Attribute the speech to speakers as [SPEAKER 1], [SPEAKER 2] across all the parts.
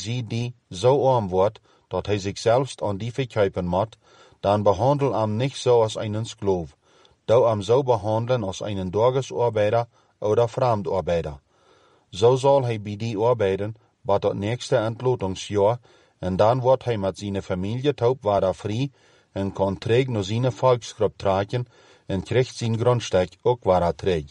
[SPEAKER 1] sie die so arm wordt, dat hij zich selbst aan die verkaufen moet, dan behandel hem nicht so als einen Sklav. Du hem so behandeln als einen Tagesarbeiter oder Fremdarbeiter. So soll hij bij die arbeiden, bis dat nächste Entlotungsjahr, en dan wordt hij met zijn familie taub wieder frei, en kan terug naar zijn volksgroep trekken, en krijgt zijn Grundstück ook wieder terug.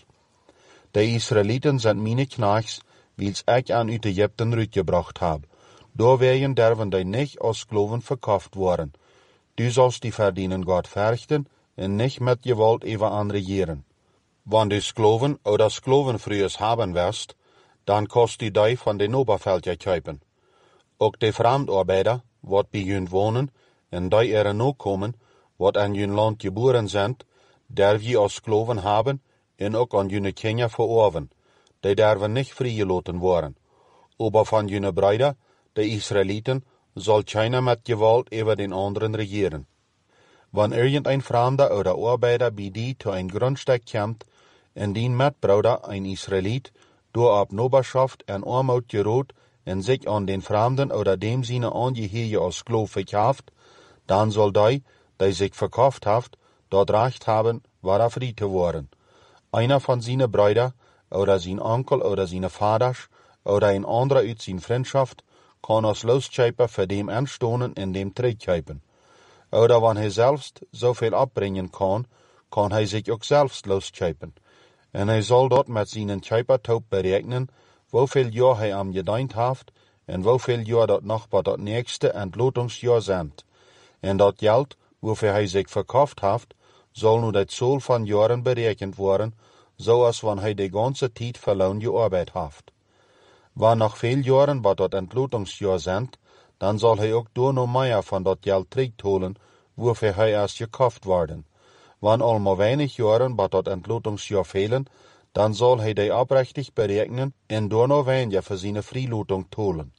[SPEAKER 1] De Israëlieten zijn meine Knechts, wils ik aan uit Egypten uitgebracht heb. Doorwegen derven die nicht als Sklaven verkauft worden. Du sollst die verdienen Gott verrichten, en nicht mit Gewalt über anregieren. Wenn du Sklaven oder Sklavenfrühes haben wirst, dann kost du die von den Oberfeldern kaufen. Ook de Fremdarbeiter, wat bij jun wonen, en die er no komen, wat aan jun land geboren zijn, derf je als Sklaven hebben, en ook aan june kinderen verorven. Die derven nicht vrijgelaten worden. Aber van june Brüder, de Israëlieten, soll keiner mit Gewalt über den anderen regieren. Wenn irgendein Fremder oder Arbeiter bei die zu ein Grundstück kommt, en die Mitbruder, ein Israelit, door op Noberschaft en Armut geroot en sich an den Fremden oder dem seine Angehörige als Sklav verkauft, dann soll die sich verkauft haft, dort Recht haben, wieder frei zu worden. Einer von seinen Brüdern oder sein Onkel oder seine Vaters oder ein anderer aus seiner Freundschaft kann als Loskäufer für dem anstoßen in dem zurückkaufen. Oder wenn er selbst so viel abbringen kann er sich auch selbst loskaufen. En hij soll dort met zijn Käupertaub berechnen, wieviel Jahr hij am gedient heeft, en wieviel Jahr dat nog bij dat nächste Entlotungsjahr zijn. En dat geld, wofür hij zich verkauft heeft, soll nu dat Zoll van Jahren berechnet worden, zoals wanneer hij de ganze tijd verloren gearbeitet heeft. Wanneer nog veel Jahren bij dat Entlotungsjahr zijn, dan zal hij ook door nog meer van dat geld terugholen, wofür hij erst gekauft worden. Wann allemaal weinig Jahren bei dat Entlotungsjahr fehlen, dann soll hij die abrechtig berechnen en door noch weniger für seine Freilotung holen.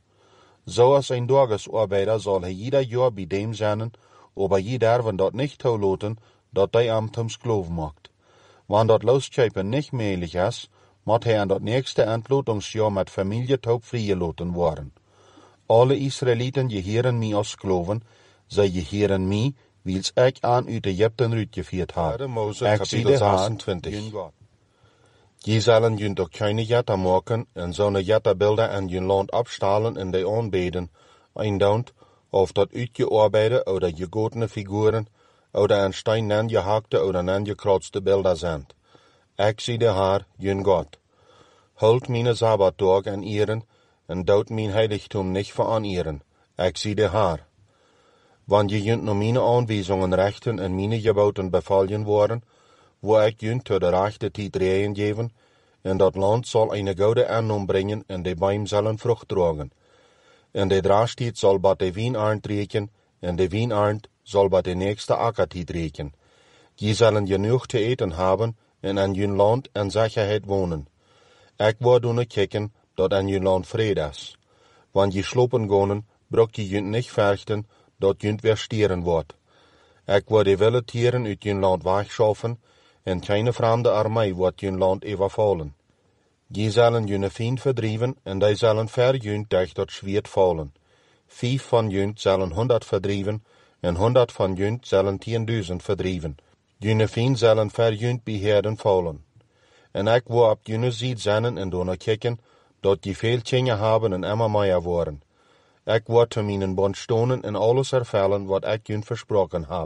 [SPEAKER 1] So als ein Tagesarbeiter soll hij jeder Jahr bei dem sein, aber je derven dat nicht toelaten, dat die am zum Sklaven macht. Wann dat Loskaufen nicht möglich ist, moet hij an dat nächste Entlotungsjahr mit Familie taub freigelaten worden. Alle Israëlieten gehören mij als Sklaven, zij gehören mij, wils ik aan uit Egypten uitgeführt habe. Ik zie de 26. Je zullen jun doch keine Jatter maken en zo'n Jatterbilder aan jun land abstahlen en die aanbeden, eindaunt, of dat uitgearbeitete oder gegotene Figuren oder an Stein angehakte oder angekreuzte Bilder sind. Ik zie de Herr, jun Gott. Holt meine Sabbatdag an Ehren en dout mein Heiligtum nicht veranieren. Ik zie de Herr. Wann je junt no meine Anweisungen rechten en meine Geboten befallen worden, wo ik junt zu der rechte Tijd reden geven, en dat land soll eine gute Ernung bringen en de Bäume sollen Frucht tragen. En de Draastiet soll bei de Wienaarnd reken, en de Wienaarnd soll bei de nächste Ackertiet reken. Je sollen genoeg te eten haben en an jun land en Sicherheit wohnen. Ik word doen kijken dat an jun land vrede is. Wann je slopen gonen, brok je junt nicht fürchten, dat junt weer stieren wordt. Ik word de wilde tieren uit jun land wegschaffen, en keine fremde armee wordt jun land overvallen. Je zullen june Feind verdrieven, en die zullen ver junt durch dat Schwert fallen. 5 van junt zullen 100 verdrieven, en 100 van junt zullen 10.000 verdrieven. June Feind zullen ver junt beheerden fallen. En ik wil op june ziet zijn en doen kijken, dat je veel dingen hebben en immer meer worden. Ik word te mijn bond stonen en alles ervullen wat ik jun versproken heb.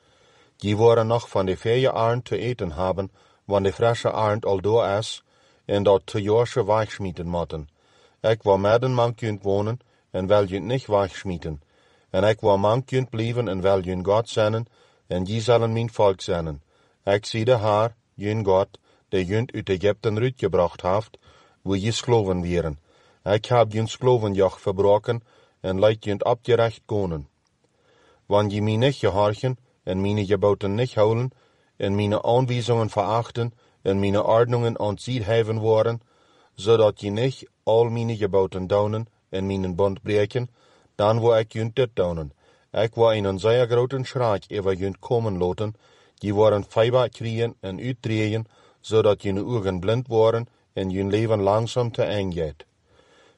[SPEAKER 1] Je worden nog van de vee arend te eten hebben, wanneer de frische arend al door is, en dat te Jorsche wegschmieten moeten. Ik wil midden mank junt wonen, en wil junt niet wegschmieten. En ik wil mank junt blijven, en wil junt God zennen, en je zullen mijn volk zennen. Ik zie de Heer, jun God, die junt uit Egypten uitgebracht heeft, wo je Skloven wären. Ik heb junt Sklovenjoch verbroken, en laat junt abgerecht gonen. Wann je mij nicht gehorchen, en meine Geboten nicht houden, en meine Anweisungen verachten, en meine Ordnungen an sie heven worden, zodat je nicht al meine Geboten daunen, en meinen Bund breken, dan wil ik junt dit daunen. Ik wil einen zeer groten schrik over junt komen laten, die worden Feiber kriegen en uitdrehen, zodat jene ogen blind worden en jun leven langzaam te eng gaat.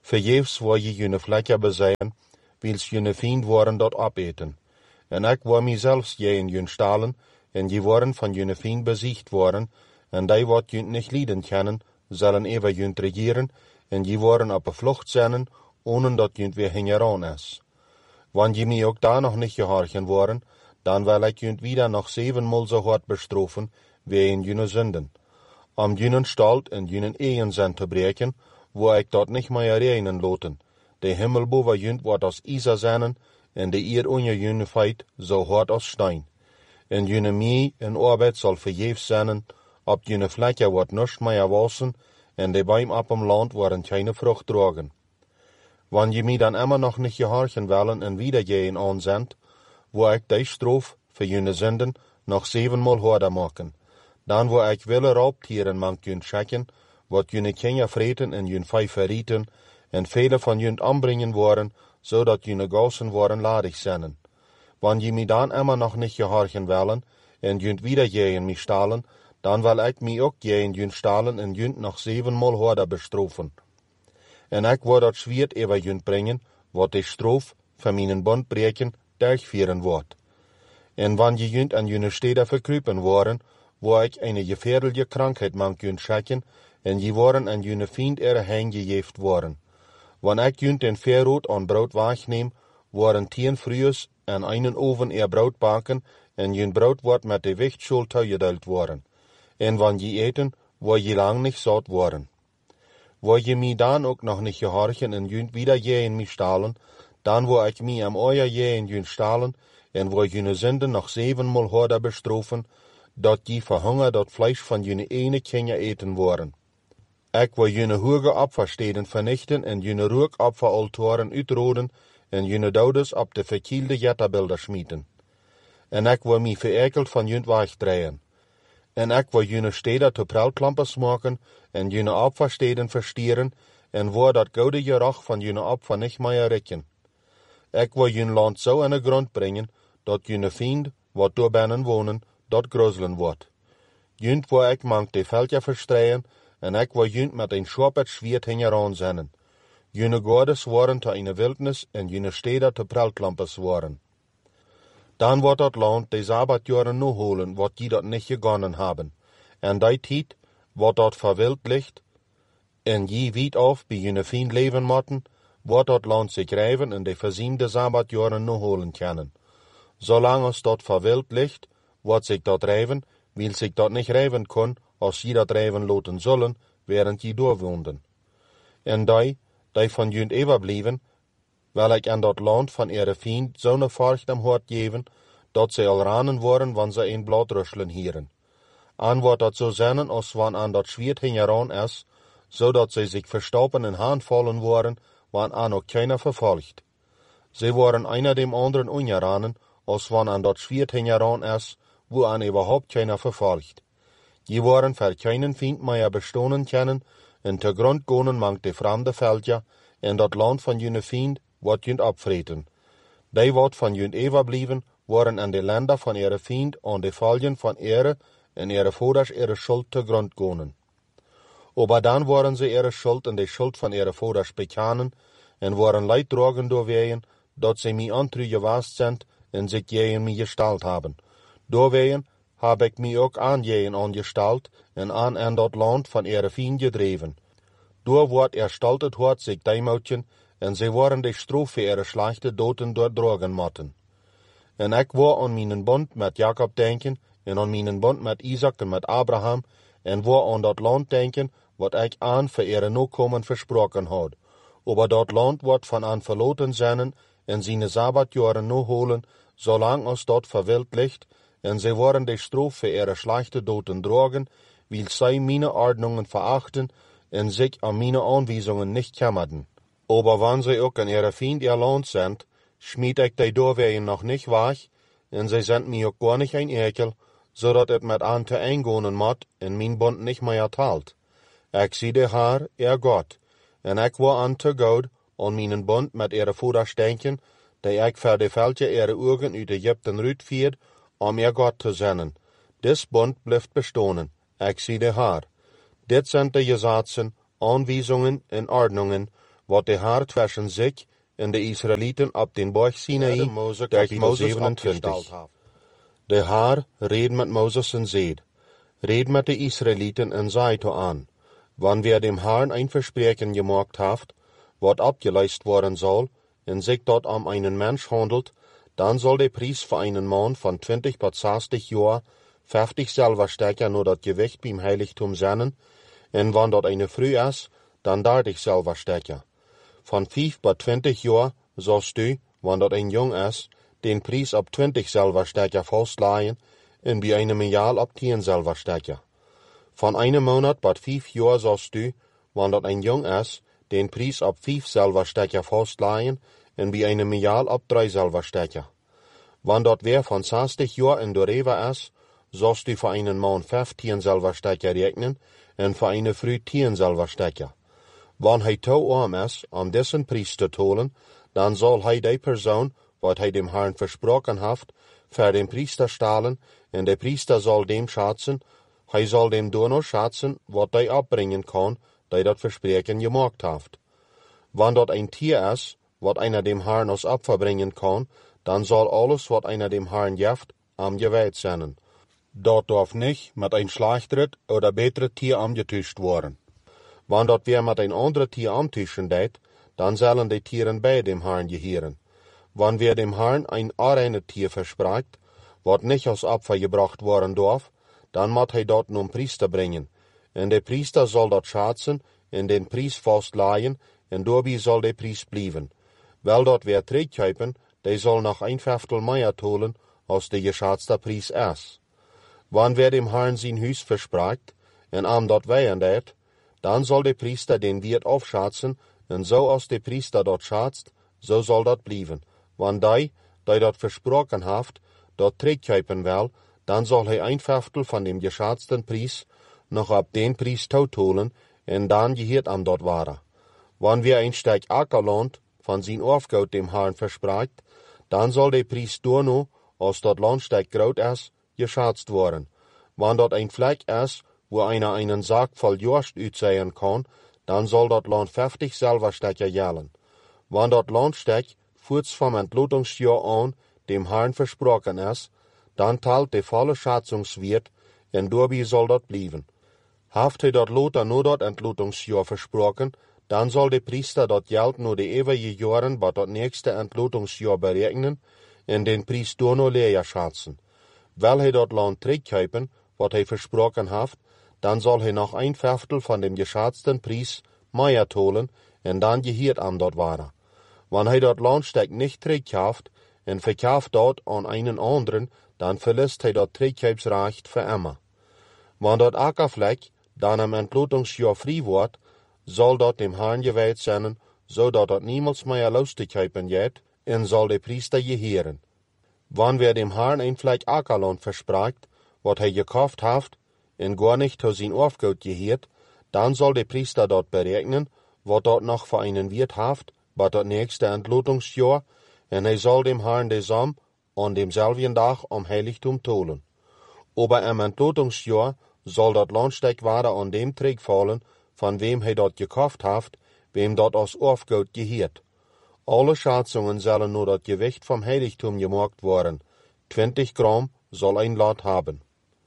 [SPEAKER 1] Vergeefs waar je jene vlekken bezien, wils jene vriend waren dat opeten. En ik waar mijzelfs je in jun stalen, en je waren van jene vriend besiegt worden, en die wat junt niet lieden kennen, zullen even junt regieren, en je waren op de vlucht zijn, ohne dat junt weer hingeran is. Wanneer je mij ook daar nog niet gehorchen worden, dan wil ik junt wieder nog 7-mal zo hard bestrafen, wie in jene sünden. Om jenen stalt en jenen eigen zin te breken, wo ik dat niet meer reinen loten. De himmel boven junt wordt als ijzer zijn, en de eer onder jene feit zo hard als steen. En jene mij en arbeid zal vergeefs zijn, op jene vlekken wordt niets meer wassen, en de boom op hem land worden keine vrucht dragen. Wanneer je mij dan immer nog niet gehorchen willen en wieder je aanzendt, wo ik die stroof voor jene zinden nog 7-mal harder maken. Dan wo ik wille raubtieren mank jun schekken, wat june Kenia vreten en jun vijf verrieten, en vele van jun aanbrengen worden, zodat june gausen worden ladig zijn. Wanneer je mij dan immer nog niet gehorchen willen, en jun wieder je in mij stalen, dan wil ik mij ook je in jun stalen en jun nog 7-mal harder bestrafen. En ik wil dat zwiert over jun brengen, wat de stroof van mijn bond breken, durchvieren wordt. En wanneer junt aan june steden verkruipen worden, wo ik een gefährliche krankheid mank junt schekken, en je worden aan june vriend heen gegeeft worden. Wanneer ik junt den verrood aan brood wegneem, worden 10 frues en einen oven brood baken, en jun brood wordt met de wichtschul toegedeeld worden. En wanneer je eten, word je lang niet zout worden. Word je mij dan ook nog niet gehorchen en junt wieder je in mij stalen, dan word ik mij am euer je in jun stalen, en word june zinden nog 7-mal harder bestrafen, dat je verhunger dat vlees van june ene Kenia eten worden. Ik wil june hoge opfersteden vernichten en june rookopferaltoren uitroden en june douders op de verkielde jetterbeelden schmieden. En ik wil mij verekeld van junt wegdraaien. En ik wil june steden te prelklampers maken en june opfersteden verstieren en voor dat gouden gerach van june opfer niet meer rekken. Ik wil june land zo in de grond brengen, dat june vriend, wat door binnen wonen, dat grozelen wordt. Junt wil ik mank de veldje verstreien, en ik wil junt met een schwappet zwiert hingeraan zennen. June gordes worden te eine wildnis, en june steden te prelklampers worden. Dan wordt dat land de Sabbatjaren nu holen, wat die dat niet gegonnen hebben. En die tijd, wat dat verwild ligt, en je weet af bij june vriend leven motten, wordt dat land zich rijven en de verziemde Sabbatjaren nu holen kunnen. Zolang als dat verwild ligt, wordt zich dat rijven, wil zich dat niet rijven kon, als je dat rijven laten zullen, während je doorwoonden. En die van junt overblijven, wil ik aan dat land van ihre vriend zo'n furcht am hart geven, dat ze al ranen worden, wanneer ze een blad ruschelen hieren. Aan wordt dat zo zijn, als wanneer aan dat zwiert hingeraan is, zodat ze zich verstoppen en handvallen worden, wanneer aan ook keiner vervolgt. Ze worden einer dem anderen ungeranen, als wanneer aan dat zwiert hingeraan is, wo aan überhaupt keiner vervolgt. Je worden voor keinen vriend meer bestonen kennen, en te grond gonen mank de vreemde veldja, en dat land van june vriend wordt junt opvreten. Die wat van junt overblijven, worden aan de länder van ihre vriend aan de valjen van ihre en ihre vaders ihre schuld te grond gonen. Aber dan worden ze ihre schuld en de schuld van ihre vaders bekennen, en worden leid drogen doorwegen, dat ze mij antru gewaast zijn en zich jeen mij gestalt hebben. Doorwegen heb ik mij ook aan jeen angestalt en aan dat land van ihre vriend gedreven. Door wordt staltet hort zich deimoutjen, en ze worden de stroof voor ihre slechte doten doordrogen motten. En ik wil aan mijn bond met Jacob denken, en aan mijn bond met Isaac en met Abraham, en wil aan dat land denken, wat ik aan voor ihre nakomen versproken had. Aber dat land wordt van aan verloten zijn, en zijn Sabbatjaren nu holen, zolang als dat verwild ligt, en ze worden de stroof voor ihre slechte doten drogen, wil zij mijn ordnungen verachten, en zich aan mijn aanwijzingen niet kämmerden. Aber wanneer ze ook aan ihre vriend ihr land zijn, schmied ik die doorwegen nog niet weg, en ze zijn mij ook gar niet een ekel, zodat het met aan te eingonen moet, en mijn bond niet meer talt. Ik zie de haar, God, en ik wil aan te God, aan mijn bond met ihre vaders denken, die ik voor de veldje ihre ogen uit Egypten uitviert, om God te zenden. Dis bond blijft bestonen, ik zie de haar. Dit zijn de gesetzen, aanwijzingen en ordnungen, wat de Haar zwischen sich en de Israëlieten op den Berg Sinai durch Moses 27. De Haar reed met Moses en zeid, red met de Israëlieten en zei to aan, wanneer dem Herrn ein Versprechen gemacht haft, wat abgeleist worden soll, en sich dort einen Mensch handelt, dann soll der Priest für einen Mann von 20 bis 60 Jahren 50 Silberstecker nur das Gewicht beim Heiligtum senden, en wann dort eine Früh ist, dann 30 Silberstecker. Von 5 bis 20 Jahren sollst du, wann dort ein Jung ist, den Priest ab 20 Silberstecker festleihen, en bei einem Jahr ab 10 Silberstecker. Von einem Monat bis 5 Jahren sollst du, wann dort ein Jung ist, den Priest ab 5 Silberstecker festleihen, en bei einem Jahr ab 3 Silberstecker. Wann dort wer von 60 Jahren in der Rewe ist, sollst du für einen Mann 15 Silberstecker rechnen, en für eine Früh 10 Silberstecker. Wann hij te arm ist, dessen Priest zu holen, dann soll hij die Person, wat hij dem Herrn versprochen haft, für den Priester stahlen, en der Priester soll dem schätzen, hij soll dem nur schätzen, wat hij abbringen kann, die dat Versprechen gemacht haft. Wann dort ein Tier ist, wat einer dem Herrn als Opfer bringen kann, dann soll alles, wat einer dem Herrn jeft, geweiht sein. Dort darf nicht mit ein schlechteres oder besseres Tier angetuscht worden. Wann dort wer mit ein anderes Tier antuschen deed, dann sollen die Tieren bei dem Herrn gehören. Wann wer dem Herrn ein reines Tier verspricht, wat nicht als Opfer gebracht worden darf, dann muss hij dort nun Priester bringen. En der Priester soll dort schätzen, en den Priest festleihen, en dabei soll der Priest bleiben. Weil dort wer terugkuipen, der soll noch ein Fünftel mehr holen, als der geschätzte Priest ist. Wann wer dem Herrn sein Haus verspricht, en dort weihen deed, dann soll der Priester den Wirt aufschätzen, en so als der Priester dort schätzt, so soll dort bleiben. Wann die dort versprochen haft, dort terugkuipen will, dann soll hij ein Fünftel von dem geschätzten Priest noch ab den Priest holen, en dann gehört dort ware. Wann wir ein Stück Ackerland von sein Aufgut dem Herrn verspricht, dann soll der Priest nur, als dort Landstück groß ist, geschätzt worden. Wann dort ein Fleck ist, wo einer einen Sack voll Jost utsehen kann, dann soll dort Land 50 Silberstecker jellen. Wann dort Landstück kurz vom Entlotungsjahr an dem Herrn versprochen ist, dann teilt der volle Schätzungswert, en dabei soll dort bleiben. Haft hij dort Lothar nur dort Entlotungsjahr versprochen, dann soll der Priester dort Geld nur die ewige Jahren bei dort nächste Entlotungsjahr berechnen, en den Priest nur leer schätzen. Weil hij dort Land terugkuipen, wat hij versprochen haft, dann soll hij noch ein Fünftel von dem geschätzten Priest mehr holen, en dann gehört dort ware. Wann hij dort Landstück nicht terugkauft, en verkauft dort an einen anderen, dann verlässt hij dort Terugkaufsrecht für immer. Wann dort Ackerfleck dann am Entlotungsjahr frei wird, soll dort dem Herrn geweiht sein, so dort niemals mehr loszukaufen geht, en soll der Priester gehören. Wann wer dem Herrn ein Fleck Ackerland verspricht, wat hij gekauft haft, en gar nicht zu sein Aufgut gehört, dann soll der Priester dort berechnen, wat dort noch für einen Wirt haft, bei dort nächste Entlotungsjahr, en hij soll dem Herrn desam an demselben Tag am Heiligtum tolen. Aber am Entlotungsjahr soll dort Landstück ware an dem Träg fallen, von wem hij dort gekauft haft, wem dort als Aufgut gehört. Alle Schätzungen sollen nur das Gewicht vom Heiligtum gemacht worden. 20 Gramm soll ein Lot haben.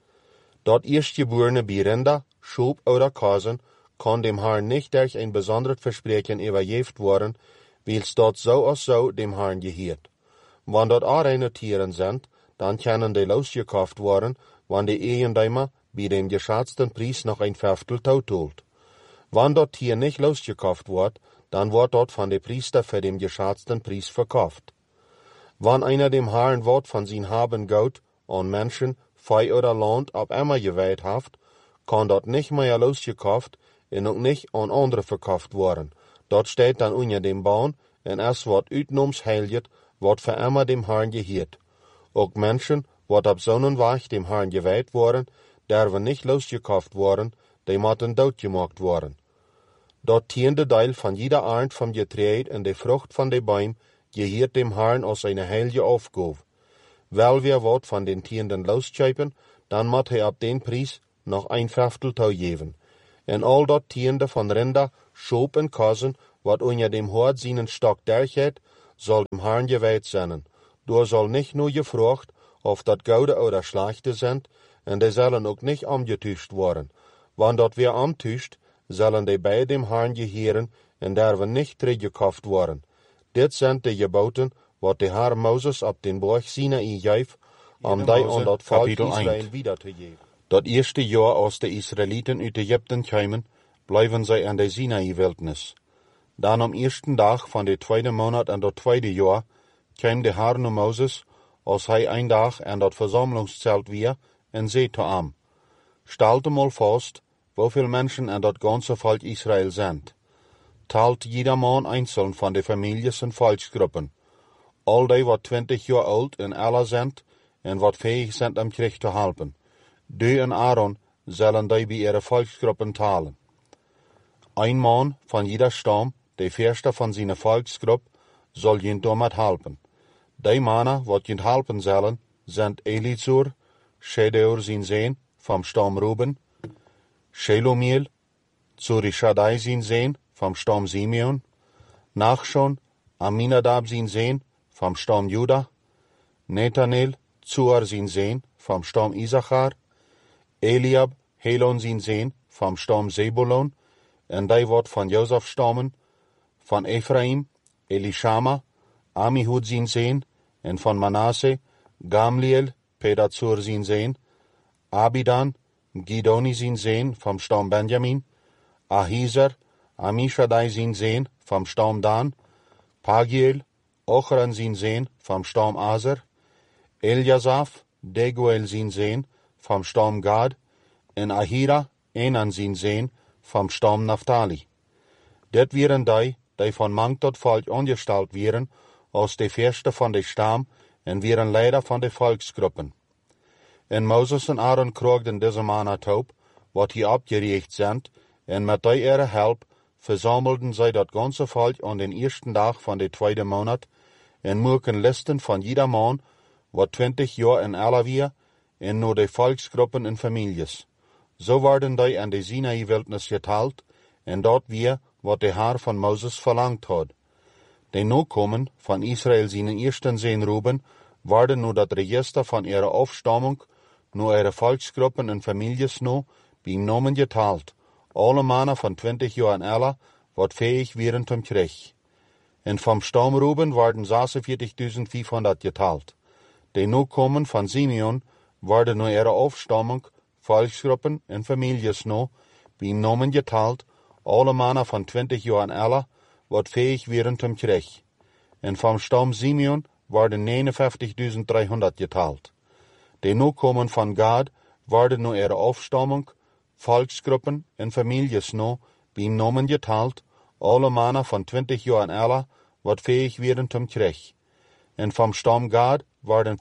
[SPEAKER 1] Dort Erstgeborene bei Rinder, Schub oder Kasen kann dem Herrn nicht durch ein besonderes Versprechen überjeft worden, weil's dort so als so dem Herrn gehört. Wann dort reine Tieren sind, dann können die losgekauft worden, wann die Eigentümer bei dem geschätzten Preis noch ein Fünftel holt. Wann dort Tier nicht losgekauft wird, dann wird dort von dem Priester für den geschätzten Preis verkauft. Wann einer dem Herrn Wort von sein Haben Gott an Menschen, Vieh oder Land ab immer geweiht haft, kann dort nicht mehr losgekauft und auch nicht an andere verkauft worden. Dort steht dann unter dem Baum, und es wird uitnoms heiligt, wat für immer dem Herrn gehört. Auch Menschen, wat ab Sonnenweg dem Herrn geweiht worden, dürfen nicht losgekauft worden, die müssen dood gemacht worden. Dort tiende Teil von jeder Art vom Getreide und der Frucht von den Bäumen gehört dem Herrn als eine heilige Aufgabe. Weil wir wat von den Tieren loskaufen, dann muss er ab den Preis noch ein Fünftel geben. En all dort Tiende von Rinder, Schop und Kasen, wat unter dem Hort seinen Stock derchet, soll dem Herrn geweiht sein. Du soll nicht nur gefragt, of dat Goude oder Schlechte sind, en die sollen ook nicht amgetuscht worden. Wann dat weer amtuscht, sollen die bei dem Herrn gehören en derven nicht teruggekauft worden. Dit sind die Geboten, wat de Herr Moses op den Berg Sinai gaf, om die aan dat volk Israël wieder te geven. Dat eerste jaar als de Israëlieten uit Egypten kwamen, blijven zij aan de Sinai-wildnis. Dan am eersten dag van de tweede maand en dat tweede jaar, kwam de Herr naar Moses, als hij een dag aan dat verzamelingszelt weer, en zei te hem, stelt mal vast, hoeveel mensen aan dat ganze volk Israël zijn. Telt jeder man einzeln van de families en volksgroepen. Al die wat 20 jaar oud en alle zijn, en wat fähig zijn om Krieg te helpen. Du en Aaron zullen die bij ihre volksgroepen talen. Ein man van jeder stam, de eerste van zijn volksgroep, zal je damit helpen. Die mannen wat je helpen zullen, zijn Elizur, Shedeur zijn zoon, vom stam Ruben, Shelomiel, Zurishadai zijn zoon, vom stam Simeon, Nachshon, Aminadab zijn zoon, vom stam Juda, Netanel, Zuar zijn zoon, vom stam Issachar, Eliab, Helon zijn zoon, vom stam Zebulon, en die wat van Jozef stammen, van Ephraim, Elishama, Amihud zijn zoon, en van Manasse, Gamliel, Pedazur zijn zoon, Abidan, Gidoni zijn zoon, vom stam Benjamin, Ahizer, Amishadai zijn zoon, vom stam Dan, Pagiel, Ochran zijn zoon, vom stam Aser, Eljasaf, Deguel zijn zoon, vom stam Gad, en Ahira, Enan zijn zoon, vom stam Naphtali. Dit waren die van mank tot volk angesteld waren, als de eerste van de stam, en waren leider van de volksgroepen. En Moses en Aaron kroegden deze mannen op, wat hier opgericht zijn, en met die ihre help verzamelden zij dat ganze volk aan den eersten dag van de tweede maand, en maken listen van jeder man, wat 20 jaar en alle weer, en naar de volksgroepen en families. Zo werden die aan de Sinai-wildnis geteld, en dat weer wat de Herr van Moses verlangt had. De Nachkommen van Israël zijn eersten zoon Ruben, werden nu dat register van ihre afstamming, nu ihre volksgroepen en families nu, bij namen geteld, alle mannen van 20 jaar en alle, wat fähig waren zum Krieg. En vom stam Ruben werden 46.500 geteld. De Nachkommen van Simeon werden nu ihre afstamming, volksgroepen en families nu, bij namen geteld, alle mannen van 20 jaar en alle, wat fähig waren zum Krieg. En vom stam Simeon werden 59.300 geteld. De Nachkommen van Gad werden nu ihre afstamming, volksgroepen en families nu, bij namen geteld, alle mannen van 20 jaar en alle, wat fähig waren zum Krieg. En vom stam Gad werden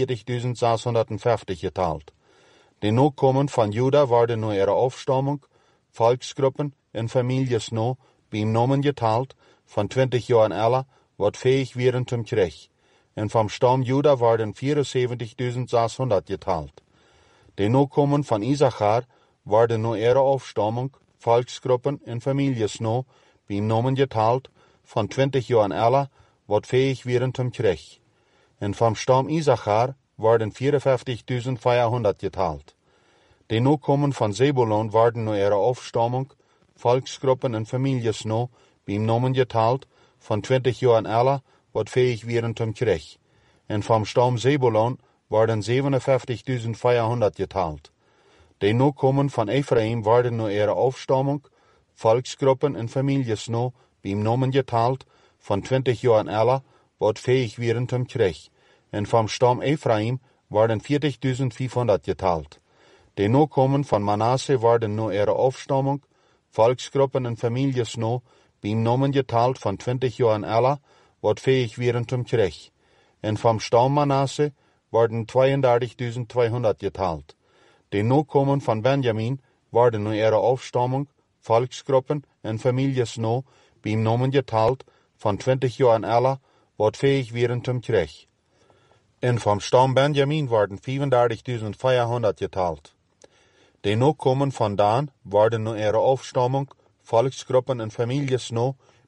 [SPEAKER 1] 45.650 geteld. De Nachkommen van Juda werden nu ihre afstamming, volksgroepen en families nu, bij namen geteld, van 20 jaar en alle, wat fähig waren zum Krieg. En vom stam Juda werden 74.600 geteld. De Nachkommen van Issachar werden nu ihre afstamming, volksgroepen en families nu, bij namen geteld, van 20 jaar en alle, wat fähig waren zum Krieg. En vom stam Issachar werden 54.400 geteld. De Nachkommen van Zebulon werden nu ihre afstamming, volksgroepen en families nu, bij namen geteld, van 20 jaar en alle, wat fähig waren zum Krieg. En vom stam Zebulon werden 57.400 geteld. De Nachkommen van Ephraim werden nu ihre afstamming, volksgroepen en families nu, bij namen geteld, van 20 jaar en alle, wat fähig waren zum Krieg. En vom stam Ephraim werden 40.500 geteld. De Nachkommen van Manasse werden nu ihre afstamming, volksgroepen en families nu, bij namen geteld, van 20 jaar en alle, wat fähig waren zum Krieg. En vom stam Manasse werden 32.200 geteld. De Nachkommen van Benjamin werden nu ihre afstamming, volksgroepen en families nu, bij namen geteld, van 20 jaar en alle, wat fähig waren zum Krieg. En vom stam Benjamin werden 35.400 geteld. De Nachkommen van Dan werden nu ihre afstamming, volksgroepen en families nu,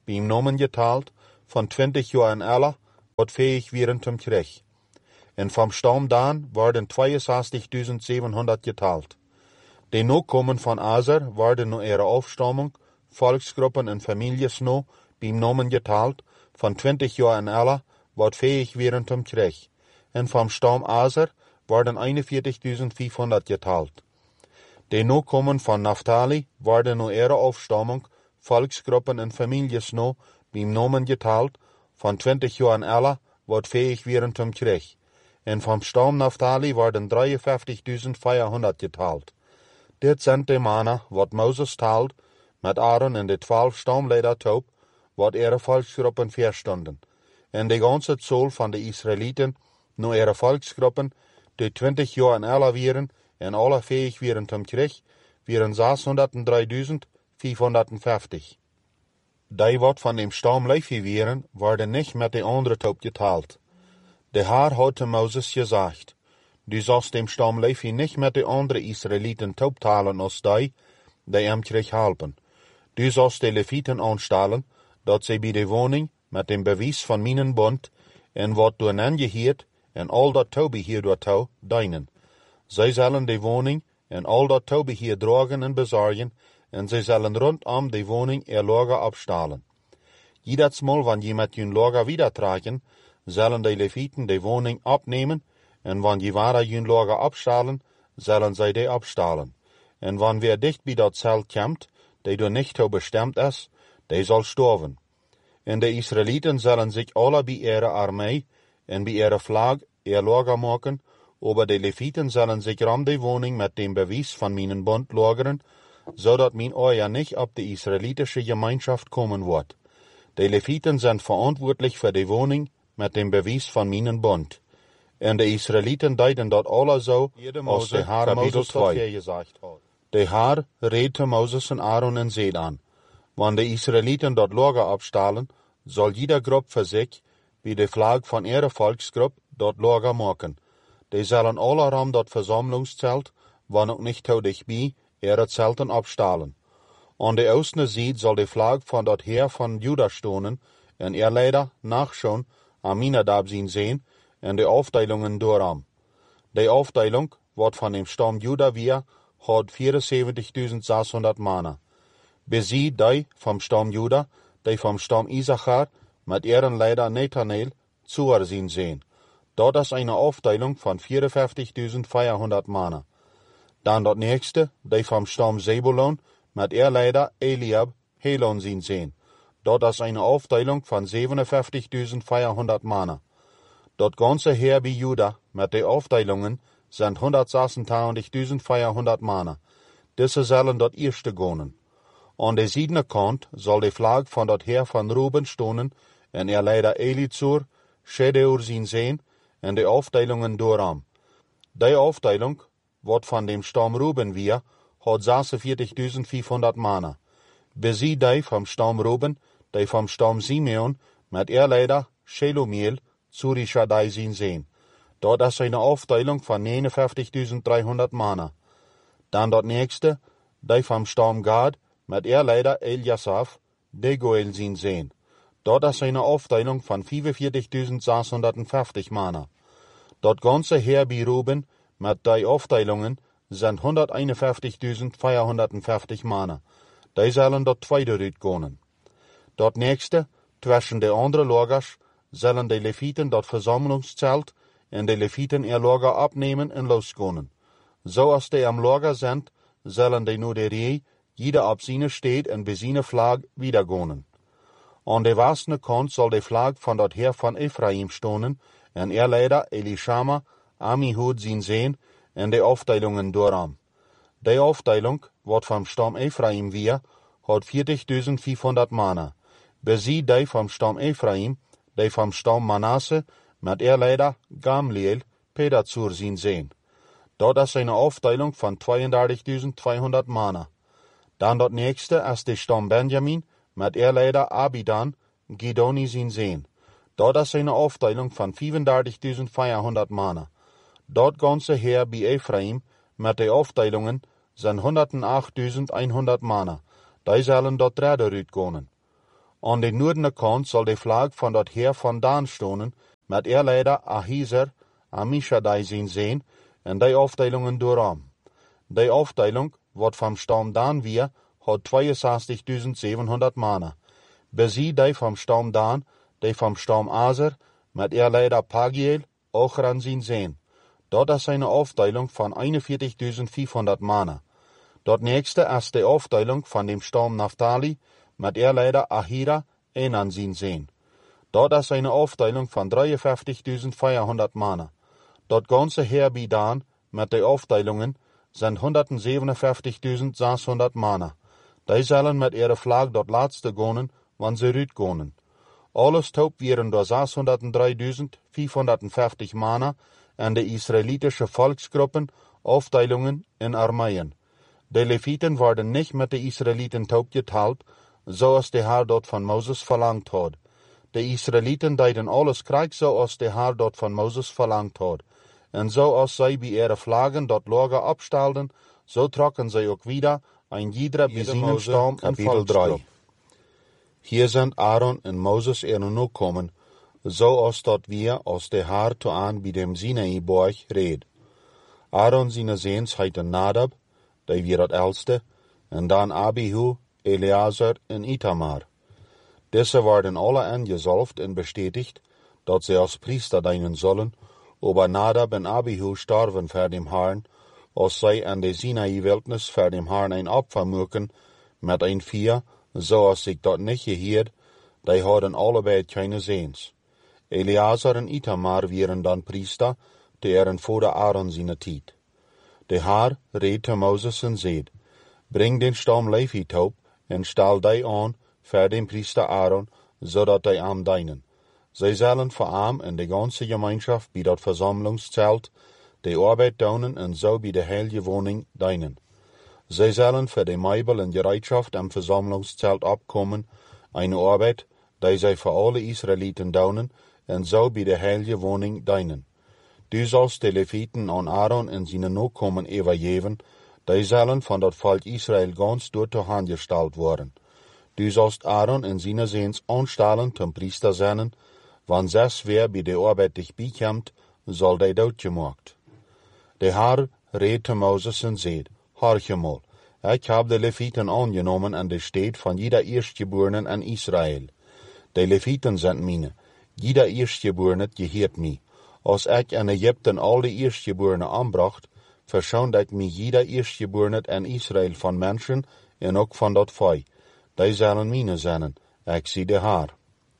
[SPEAKER 1] beim Nomen geteilt, von 20 Jahren aller, wat fähig wären zum Krieg. En vom Stamm Dan worden 62.700 geteilt. Die Nachkommen von Aser werden nur ihre Aufstammung, Volksgruppen und Familien no beim Nomen geteilt, von 20 Jahren aller, wat fähig wären zum Krieg. En vom Stamm Aser werden 41.500 geteilt. Die Nachkommen von Naphtali werden nur ihre Aufstammung, Volksgruppen und Familien no beim Nomen geteilt, von 20 Jahren aller, wat fähig wären zum Krieg. En vom Stamm Naphtali werden 53.400 geteilt. Dit sind die Männer, wat Moses teilt, mit Aaron und die 12 Stammleiter taub, wat ihre Volksgruppen verstanden. En die ganze Zahl von den Israeliten, nur ihre Volksgruppen, die 20 Jahre älter wären en alle fähig wären zum Krieg, wären 603.550. Die wat von dem Stamm Levi wären, werden nicht mit den anderen taub geteilt. Der Herr hat zu Moses gesagt, du sollst dem Stamm Levi nicht mit den anderen Israeliten taub teilen als die im Krieg helfen. Du sollst die Leviten anstellen, dat sie bei der Wohnung mit dem Beweis von meinen Bund en wat du angehört en all dat Taubeheer daartoe dienen. Zij zullen die Wohnung en all dat Taubeheer dragen en bezorgen en zij zullen rondom die Wohnung ihr Lager abstahlen. Jedes Mal, wann je met hun Lager wieder tragen, zullen die Leviten die Wohnung abnehmen en wann je ware hun Lager abstahlen, zullen zij die abstahlen. En wann wer dicht bij dat Zelt komt, die du nicht so bestimmt ist, die soll sterven. En de Israeliten zullen sich alle bij ihre Armee en bij ihre Flag ihr Lager machen, aber die Leviten zullen sich rum die Wohnung mit dem Beweis von meinen Bund lagern, zodat mein Euer nicht auf die israelitische Gemeinschaft kommen wird. Die Leviten sind verantwortlich für die Wohnung mit dem Beweis von meinen Bund. En de Israeliten deuten dat alle so, als de Herr Moses gesagt hat. De Herr reed zu Moses en Aaron en zei aan, wann de Israeliten dat Lager abstahlen, soll jeder Gruppe für sich, wie de Flag von ihrer Volksgruppe, dat Lager machen. Die sollen alle ram dat Versammlungszelt, wann auch nicht so dichtbei, ihre Zelten abstahlen. An der östlichen Seite soll die Flag von dat Heer von Juda stonen, en ihr leider nachschauen, Aminadab sehen, en die Aufteilungen durcham. Die Aufteilung, wat von dem Stamm Juda wir, hat 74.600 Männer. Besie die vom Stamm Juda, die vom Stamm Issachar, mit ihren Leiter Nathanael, zuersehen sehen. Dort ist eine Aufteilung von 54.400 Männer. Dann das nächste, die vom Stamm Zebulon, mit ihr Leiter Eliab, Helon sehen. Dort ist eine Aufteilung von 57.400 Männer. Das ganze Heer bei Juda, mit den Aufteilungen, sind 126.400 Männer. Diese sollen dort erste gehen. An der südlichen Kant soll die Flag von dort Heer von Ruben stonen, en ihr Leiter Elizur, Schedeur sehen, en die Aufteilungen durcham. Die Aufteilung, wat von dem Stamm Ruben wir, hat 46.500 Männer. Besie die vom Stamm Ruben, die vom Stamm Simeon, mit ihr Leiter Shelumiel, Zurishadai sehen. Dort ist eine Aufteilung von 59.300 Männer. Dann das nächste, die vom Stamm Gad, mit ihr Leiter Eliasaph, Degoel sehen. Dort ist eine Aufteilung von 45.650 Männer. Dort ganze Heer bei Ruben, mit die Aufteilungen, sind 151.450 Männer. Die sollen dort zweite Rüt gehen. Dort nächste, zwischen die anderen Lagers, sollen die Leviten dort Versammlungszelt en die Leviten ihr Lager abnehmen en losgehen. So als die am Lager sind, sollen die nur die Reh, jeder ab seine steht en bei seine Flag wiedergehen. An der westlichen Kant soll die Flag von dort Heer von Ephraim stonen, en ihr Leiter Elishama, Amihud sehen, en die Aufteilungen durcham. Die Aufteilung, wat vom Stamm Ephraim wir, hat 40.500 Männer. Besie die vom Stamm Ephraim, die vom Stamm Manasse, mit ihr Leiter Gamliel, Pedazur sehen. Dort ist eine Aufteilung von 32.200 Männer. Dann das nächste ist der Stamm Benjamin, mit ihr Leiter Abidan, Gidoni sehen. Dort ist eine Aufteilung von 35.400 Männer. Dort ganze Heer bei Ephraim, mit den Aufteilungen, sind 108.100 Männer. Die sollen dort dritte Rüt gehen. An den noordene kant zal de vlag van dat Heer van Dan stonen, met eerleider Ahiezer, Amishadai zien zijn, en die afdelingen dooram. Die afdeling, wat van stam Dan weer, had 62.700 mannen. Bezie die van stam Dan, die van stam Aser, met eerleider Pagiel, Ochran zien zijn. Dat is een afdeling van 41.500 mannen. Dat nächste is de afdeling van dem stam Naphtali, met eerleider Ahira, Enan zien zijn. Dat is een afdeling van 53.400 mannen. Dat ganze Heer bij Dan, met de afdelingen, zijn 157.600 mannen. Die zullen met ihre vlag dat laatste gonen, wanneer ze uitgonen. Alles top waren door 603.550 mannen en de Israelitische volksgroepen, afdelingen en armeeën. De Levieten worden niet met de Israëlieten top geteld, zoals de Heer dat van Moses verlangt had. De Israëlieten deden alles krijg zoals de Heer dat van Moses verlangt had. En zoals zij bij ihre vlaggen dat lager opstelden, zo trokken zij ook wieder een iedere bezienenstam en volksgroep. Hier zijn Aaron en Moses nu komen, zoals dat wir als de Heer toan bij dem Sinai-Berg reed. Aaron zijn zeens heeten Nadab, die weer het oudste, en dan Abihu, Eleazar en Itamar. Deze werden alle aangezalfd en bestätigt, dat ze als priester dienen zullen, aber Nadab en Abihu starven voor dem Herrn, als zij aan de Sinai-wildnis voor dem Herrn een opfer maken, met een vier, zoals ik dat niet geheerd, die hadden allebei keine zeens. Eleazar en Itamar waren dan priester, te eren voor Aaron zijn tijd. De Heer reed te Moses en zeid, breng den stam Levi op, en stel die aan, voor den priester Aaron, zodat die am dienen. Zij zullen voor am en de ganze Gemeinschaft bij dat verzamelingszelt, de arbeid doen en zo bij de heilige woning dienen. Zij zullen voor de meubel en gereedschaft am verzamelingszelt opkomen, eine arbeid, die zij voor alle Israëlieten doen, en zo bij de heilige woning dienen. Du sollst de Leviten aan Aaron en zijn nakomen overgeven, die zullen van dat volk Israël ganz door de hand gesteld worden. Du sollst Aaron en zijn zeens aanstellen ten priester zijn, wanneer zes weer bij de arbeid dich bijkomt, zal die doodgemaakt. De Heer reed te Moses en zeid, Horche mal, ik heb de Levieten aangenomen aan de stad van jeder eerstgeborenen in Israël. De Levieten zijn mine, jeder eerstgeborene geheert mij. Als ik in Egypten al de eerstgeborenen aanbracht, verschoonde ik mij jeder eerstgeborene in Israël van mensen en ook van dat vee. Die zullen mine zijn, ik zie de Heer.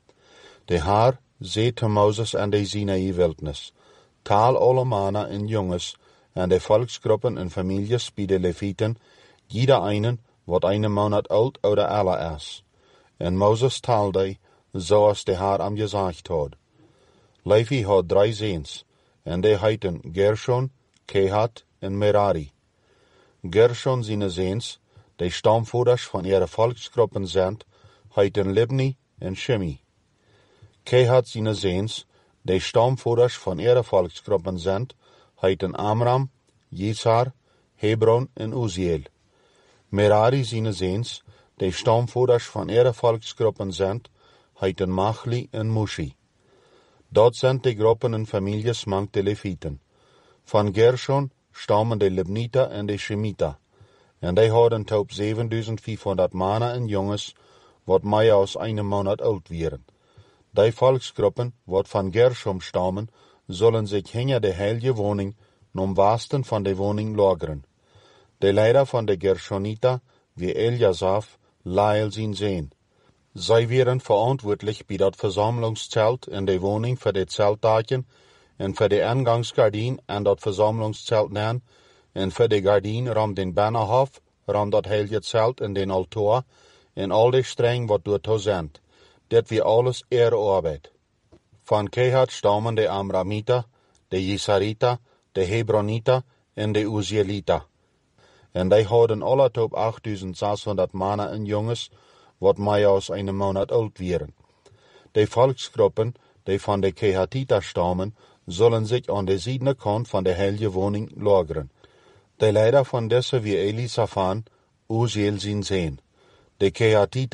[SPEAKER 1] De Heer zei te Moses en de Sinai-wildnis, taal alle mannen en jongens en de volksgroepen en families bij de Levieten, jeder einen, wat een maand oud oder älter is. En Moses taalde, zoals de Heer hem gezegd had. Levi had 3 zeens, en die heeten Gershon, Kehat en Merari. Gershon zijn zeens, die stamvoerders van ihre volksgroepen zijn, heeten Libni en Shimi. Kehat zijn zeens, die stamvoerders van ihre volksgroepen zijn, heeten Amram, Jizhar, Hebron en Uziel. Merari zijn zeens, die stamvoerders van ihre volksgroepen zijn, heeten Machli en Mushi. Dat zijn de groepen en families mang de Levieten. Van Gershon stammen de Libnita en de Shemita. En die hadden top 7.500 mannen en jongens, wat meer als een maand oud waren. Die volksgroepen, wat van Gershom stammen, zullen zich hinter de heilige woning, nom westen van de woning lageren. De leider van de Gershonita, wie Eliasaf, Lael zijn zijn. Zij waren verantwoordelijk bij dat verzamelingszelt in de woning voor de zeltdaken en voor de ingangsgardien en dat verzamelingszelt nemen en voor de gardien ram den Bannerhof, ram dat heilige zelt en den altaar en al de streng wat door to zijn. Dit weer alles ihre arbeid. Van Kehat stammen de Amramita, de Jisarita, de Hebronita en de Uzielita. En die hadden alle top 8.600 mannen en jongens, wat meer als een maand oud waren. De volksgroepen, die van de Kehatita stammen, zullen zich aan de zuidelijke kant van de heilige woning lageren. De leider van deze wie Elisaphan, Uziel zijn zijn. De Kehatita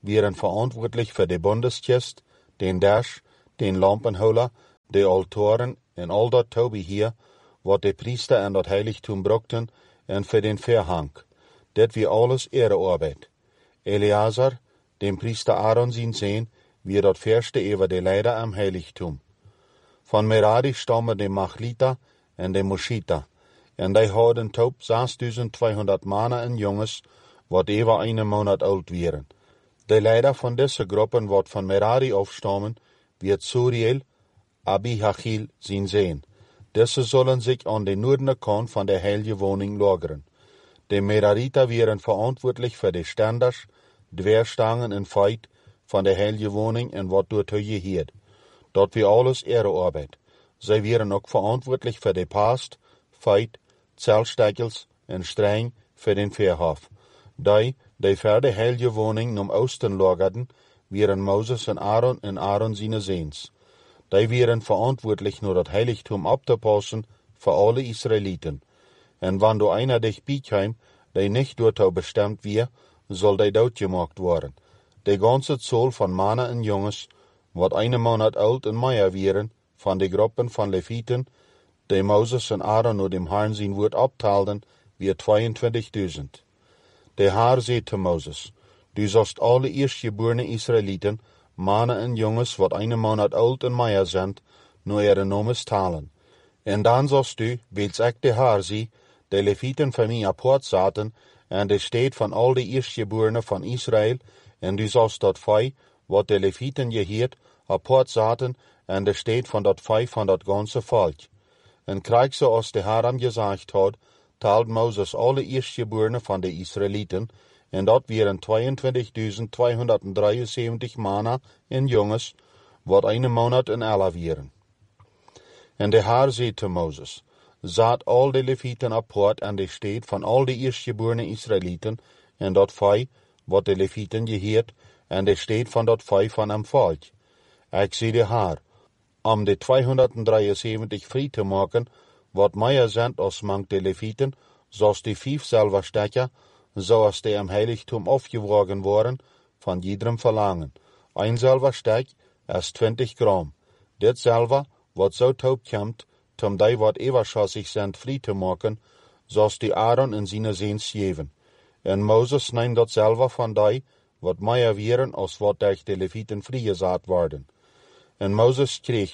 [SPEAKER 1] wären verantwortlich für die Bundeskist, den Dash, den Lampenholer, die Altoren en al dat toebeheer, wat de priester en dat heiligtum brukten, en für den Verhang. Dat wie alles Ehrearbeit. Eleazar, dem Priester Aaron zijn Zehn, wie dat verste über de Leider am Heiligtum. Von Merari stammen de Machlita en de Mushita, en die hadden top 6200 Mannen en jongens, wat über einen Monat alt wären. De Leider von deze Gruppen, wat von Merari aufstammen, wird Suriel, Abihachil zijn Zehn. Diese sollen sich an den noordelijke kant van der heilige Wohnung lagern. De Merariter wären verantwortlich für die Standards, Dweerstangen en Feit van der heilige Wohnung en wat dort geheerd. Dat wie alles Ehrearbeit. Zij wären ook verantwortlich für die Past, Feit, Zeltsteckels en Streng für den Verhof. Die für die heilige Wohnung om Osten lagerden, wären Moses en Aaron seine Sehns. Die wären verantwortlich, nur das Heiligtum abzupassen für alle Israeliten. En wann du einer dich bietheim, die nicht dort bestimmt wir, soll die doodgemaakt worden. Die ganze Zahl von Mannen en Jongens, wat einen Monat alt en meer wären, von de Gruppen von Leviten, die Moses en Aaron nur dem Herrn sein Wort abteilten, wir 22.000. Der Herr sagt zu Moses, du sollst alle erstgeborene Israeliten, Mannen en Jongens, wat einen Monat alt en meer sind, nur ihre Nomes talen. En dan sollst du, wils ik de Herr zie, de Leviten van mij apart zaten, en de steed van al de eerstgeborenen van Israël, en du sollst dat vij, wat de Leviten geheerd, apart zaten, en de steed van dat vij van dat ganze volk. En krijg zoals de Herr hem gezegd had, telt Moses alle eerstgeborenen van de Israëlieten, en dat waren 22.273 mannen en jongens, wat een maand en alle waren. En de Herr zei te Moses, zat al de Leviten apart aan de steed van al de eerstgeborene Israëlieten, en dat vij, wat de Leviten geheerd, en de steed van dat vij van hem volk. Ik zei de Herr, om de 273 vrij te maken, wat meer zijn als mank de Leviten, zoals de 5 Silberstecher, zoals die am Heiligtum aufgewogen worden, van iedereen verlangen. Ein Silberstek is 20 gram. Dit Silber, wat zo taub komt, tom die wat ewerschossig zijn vrij te maken, zoals die Aaron in zijn Zehns geven. En Moses neemt dat Silber van die, wat meer wären, als wat durch de Leviten vrijgezet worden. En Moses kreeg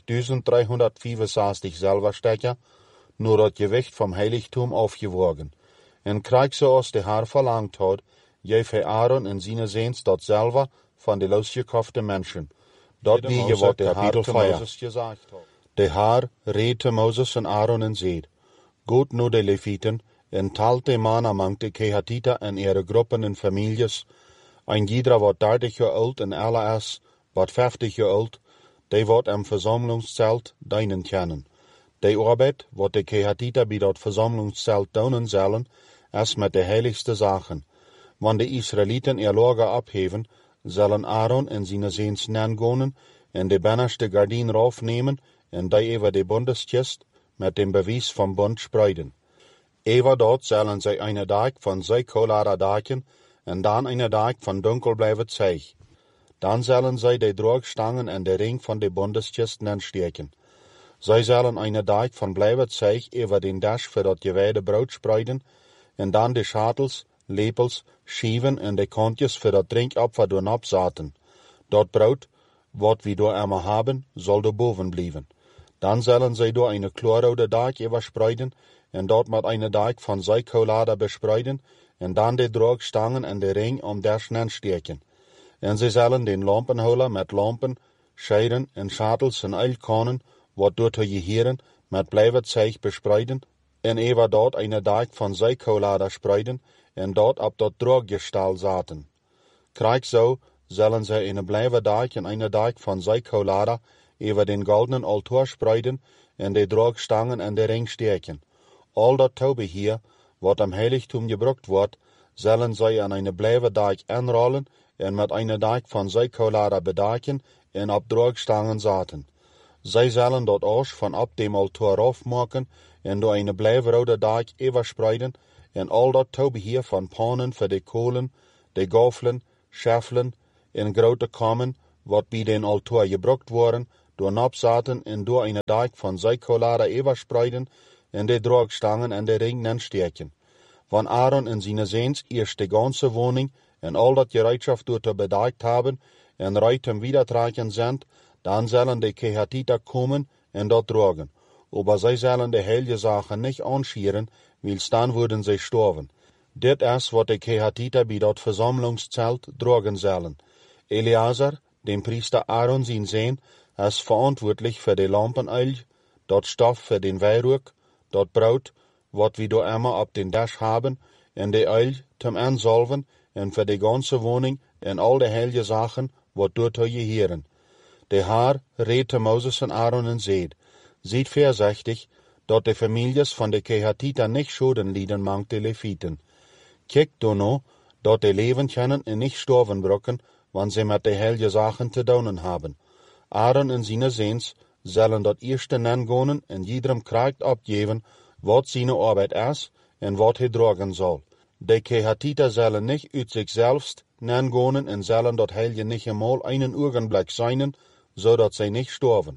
[SPEAKER 1] 1365 Silberstecher, nur dat Gewicht vom Heiligtum aufgewogen. En krijg zoals de Herr verlangt had, geef hij Aaron en zijn Zehns dat Silber van de losgekofte Menschen. Dat wie wat de Herr te Moses gezegd had. De Herr reed te Moses en Aaron en zei, Goed nu de Leviten, en talt de man among de Kehatita en ihre Gruppen en families, ein jeder wat 30 jaar oud en alle is, wat 50 jaar oud, die wat am Versammlungszelt dienen kennen. De Arbeit, wat de Kehatita bij dat Versammlungszelt doen zullen, is met de heiligste Sachen. Wann de Israeliten ihr Lager abheven, zullen Aaron en zijn Zehns nangonen en de binnenste gardien raufnemen en die over de Bundeskist met dem Bewijs vom Bund spreiden. Over dat zullen zij eine dag van zeikolara daken en dan eine dag van dunkelblijvend zeig. Dan zullen zij de droogstangen en de ring van de Bundeskist nansteken. Zij zullen eine dag van blijvend zeig over den Dash voor dat gewijde brood spreiden en dan de schatels, lepels, schieven en de kontjes voor dat drinkopfer doen opzaten. Dat brood, wat we door immer haben, soll er boven blijven. Dan zullen zij door eine chlorrode dag überspreiden en dat met eine dag van zeikoolader bespreiden en dan de droogstangen en de ring om der schnen steken. En zij zullen den lampenholer met lampen, scheiden en schatels en eilkanen, wat door te geheren, met blijvend zeig bespreiden en over dat eine dag van zeikoolader spreiden en dat op dat drooggestal zaten. Krijg zo zullen zij eine blijven dag en eine dag van zeikoolader over den goldenen altaar spreiden en de droogstangen en de ring steken. Al dat toebeheer, wat am Heiligtum gebruikt wordt, zullen zij aan eine blijven dag aanrollen en met eine dag van zeikoolader bedaken en op droogstangen zaten. Zij zullen dat asch van op dem altaar afmaken en door eine blijvrode dag overspreiden en al dat toebeheer van pannen voor de kolen, de gafelen, scheffelen in grote kommen, wat bij den altaar gebruikt worden, door napzaten en door een dijk van zijkolade everspreiden en de droogstangen en de ringen steken. Wann Aaron en zijn zoons eerst de ganze woning en al dat gereedschap door te bedekt hebben en ruitem wiedertragen zijn, dan zullen de Kehatiter komen en dat drogen. Aber zij zullen de heilige Sachen nicht anschieren, wils dan worden zij sterven. Dit is wat de Kehatiter bij dat Versammlungszelt drogen zullen. Eleazar, dem Priester Aaron zijn zoon, is verantwoordelijk voor de lampenöl, dat stof voor den Weihrauch, dat brood, wat we door immer op den Tisch haben, en de öl zum Ansalven, en voor de ganze woning, en al de heilige Sachen, wat door te geheren. De Haar reed te Moses en Aaron en zeid, ziet voorzichtig, dat de families van de Kehatiter nicht Schulden lieden mangt de Leviten. Kijk door nou, dat de leven kunnen en nicht sterven brokken, wanneer ze met de heilige Sachen te doen hebben. Aaron en zijn zoons zullen dat eerste nengonen en iedereen krijgt opgeven, wat zijn arbeid is en wat hij dragen zal. De Kehatiter zullen niet uit zichzelf nengonen en zullen dat heilige niet eenmaal einen ogenblik zijn, zodat zij niet sterven.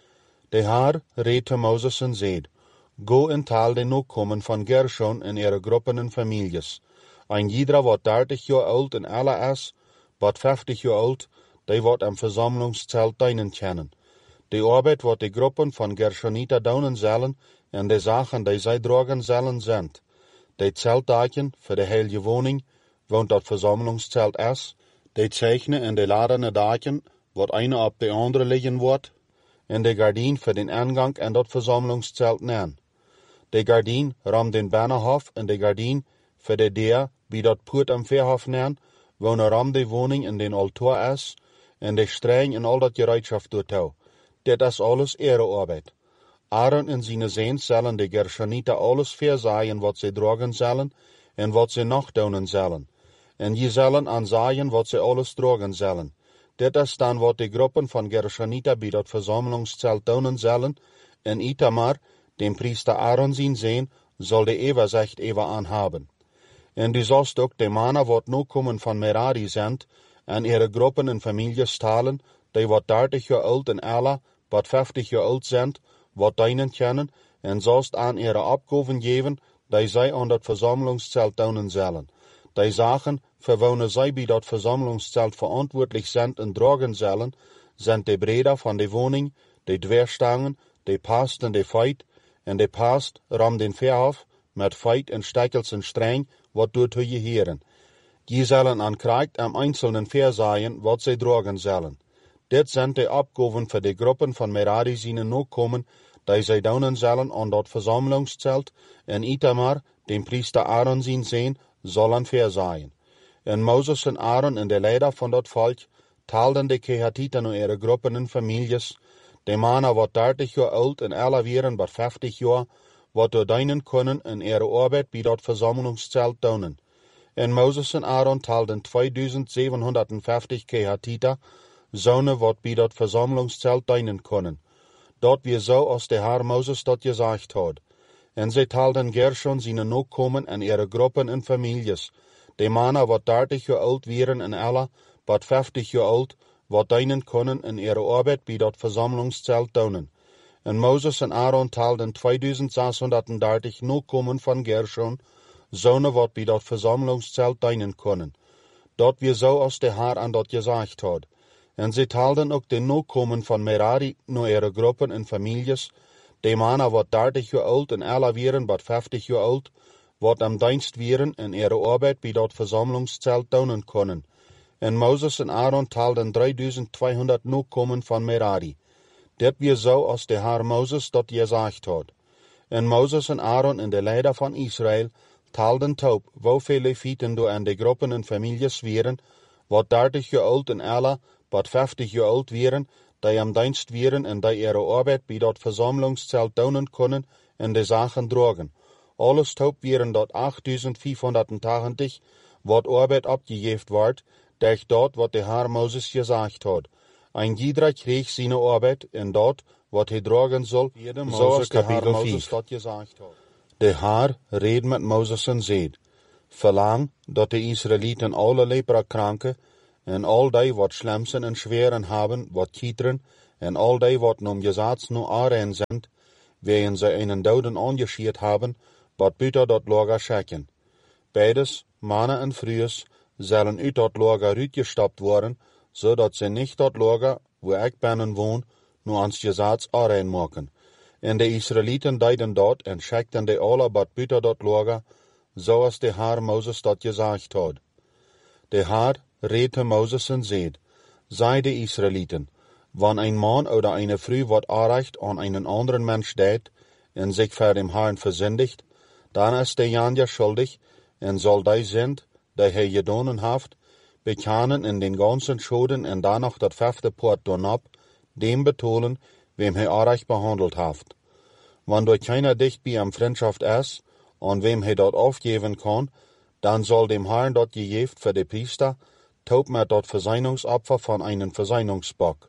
[SPEAKER 1] De Haar reed te Moses en zeid, go en taal de nakomen van Gershon en ihre groepen en families. Ein jeder wat 30 jaar oud en alle is, wat 50 jaar oud, die wordt am Versammlungszelt dienen kennen. De arbeid wat de groepen van Gershoniter doen zullen en de zaken die zij dragen zullen zijn. De zeltdaken voor de heilige woning, want dat Versammlungszelt is, de zeichnen en de ladene daken, wat eine op de andere liggen wordt, en de gardien voor den aangang en dat Versammlungszelt nemen. De gardien ram den Bannerhof en de gardien voor de deur bij dat poort am Veerhof nemen, wo ram de woning en den altaar is, en de streng en al dat gereedschap doortou. Dit is alles ihre arbeid. Aaron en zijn zoons zullen de Gershoniter alles verzaaien wat ze dragen zullen en wat ze nog doen zullen. En je zullen aanzaaien wat ze alles dragen zullen. Dit is dan wat de groepen van Gershoniter bij dat Versammlungszelt doen zullen, en Itamar, dem Priester Aaron zijn zoon, zal de Everzicht even aanhaben. En du sollst ook de mannen wat nu komen van Merari zijn, en ihre groepen en families talen, die wat 30 jaar oud en alle, wat 50 jaar oud zijn, wat dienen kennen, en sollst aan ihre opgaven geven, die zij aan dat Versammlungszelt doen zullen. Die zaken, voor wonen zij bij dat Versammlungszelt verantwoordelijk zijn en dragen zullen, zijn de breder van de woning, de dwerstangen, de past en de feit, en de past ram den Veerhof, met feit en stekels en streng, wat door te geheren. Die zullen aan krijgt am einzelnen verzaaien, wat zij dragen zullen. Dit zijn de opgaven voor de groepen van Merari zijn nakomen, die zij doen zullen aan dat Versammlungszelt, en Itamar, dem Priester Aaron zijn zoon, zullen verzaaien. En Moses en Aaron en de leider van dat volk taalden de Kehatiter naar ihre groepen en families, de mannen wat 30 jaar oud en alle wieren wat 50 jaar, wat door dienen kunnen en ihre arbeid bij dat Versammlungszelt doen. En Moses en Aaron taalden 2750 Kehatiter, zonen wat bij dat Versammlungszelt dienen kunnen. Dat weer zo als de Herr Moses dat gezegd had. En zij taalden Gershon zijn nakomen en ihre groepen en families, de mannen wat 30 jaar oud wieren en alle, wat 50 jaar oud, wat dienen kunnen en ihre arbeid bij dat Versammlungszelt doen. En Moses en Aaron taalden 2630 nakomen van Gershon, zonen wat bij dat Versammlungszelt dienen kunnen. Dat weer zo als de Herr aan dat gezegd had. En zij taalden ook de nakomen van Merari naar ihre groepen en families, de mannen wat 30 jaar oud en alle wieren wat 50 jaar oud, wat am dienst wieren en ihre arbeid bij dat Versammlungszelt doen kunnen. En Moses en Aaron taalden 3200 nakomen van Merari. Dit weer zo als de Herr Moses dat gezegd had. En Moses en Aaron en de leider van Israël taalden taub, hoeveel Leviten door aan de groepen en families wieren, wat 30 jaar oud en alle, wat 50 jaar oud wieren, die am dienst wieren en die ihre arbeid bij dat Versammlungszelt doen kunnen en de zaken dragen. Alles taub wieren dat 8580, wat arbeid opgegeven wordt, durch dat wat de Herr Moses gezegd had. Ein jeder kreeg zijn arbeid en dat wat hij dragen zal, zoals de Herr Moses dat gezegd had. De Herr reed met Moses en zeid, verlang dat de Israëlieten alle leprakranken en al die wat schlemsen en schweren haben, wat kieteren, en al die wat nom Gesetz nu aanrein sind, wegen sie einen Doden angeschiert haben, wat buiten dat Lager schecken. Beides, Manne en Vrouws, zullen uit dat Lager uitgestapt worden, zodat sie nicht dat Lager, wo ik binnen woon, nu ans Gesetz aanrein maken. En de Israëlieten deiden dat en scheckten de alle wat buiten dat Lager, zoals de Heer Moses dat gezegd had. De Heer redte Moses en zeid, sei de Israëlieten, wann ein Mann oder eine Frau wat aanrecht an einen anderen Mensch deed en sich vor dem Herrn versündigt, dann ist der Janja schuldig en soll die Sünd, die hij gedonen haft, bekennen in den ganzen Schulden en danach dat 5. Port donab, dem betonen, wem hij aanrecht behandelt haft. Wann durch keiner dicht bei am Freundschaft ist, an wem hij dat aufgeben kann, dann soll dem Herrn dat gegeft für de Priester, taub met dat Verseinungsopfer von einen Verseinungsbock.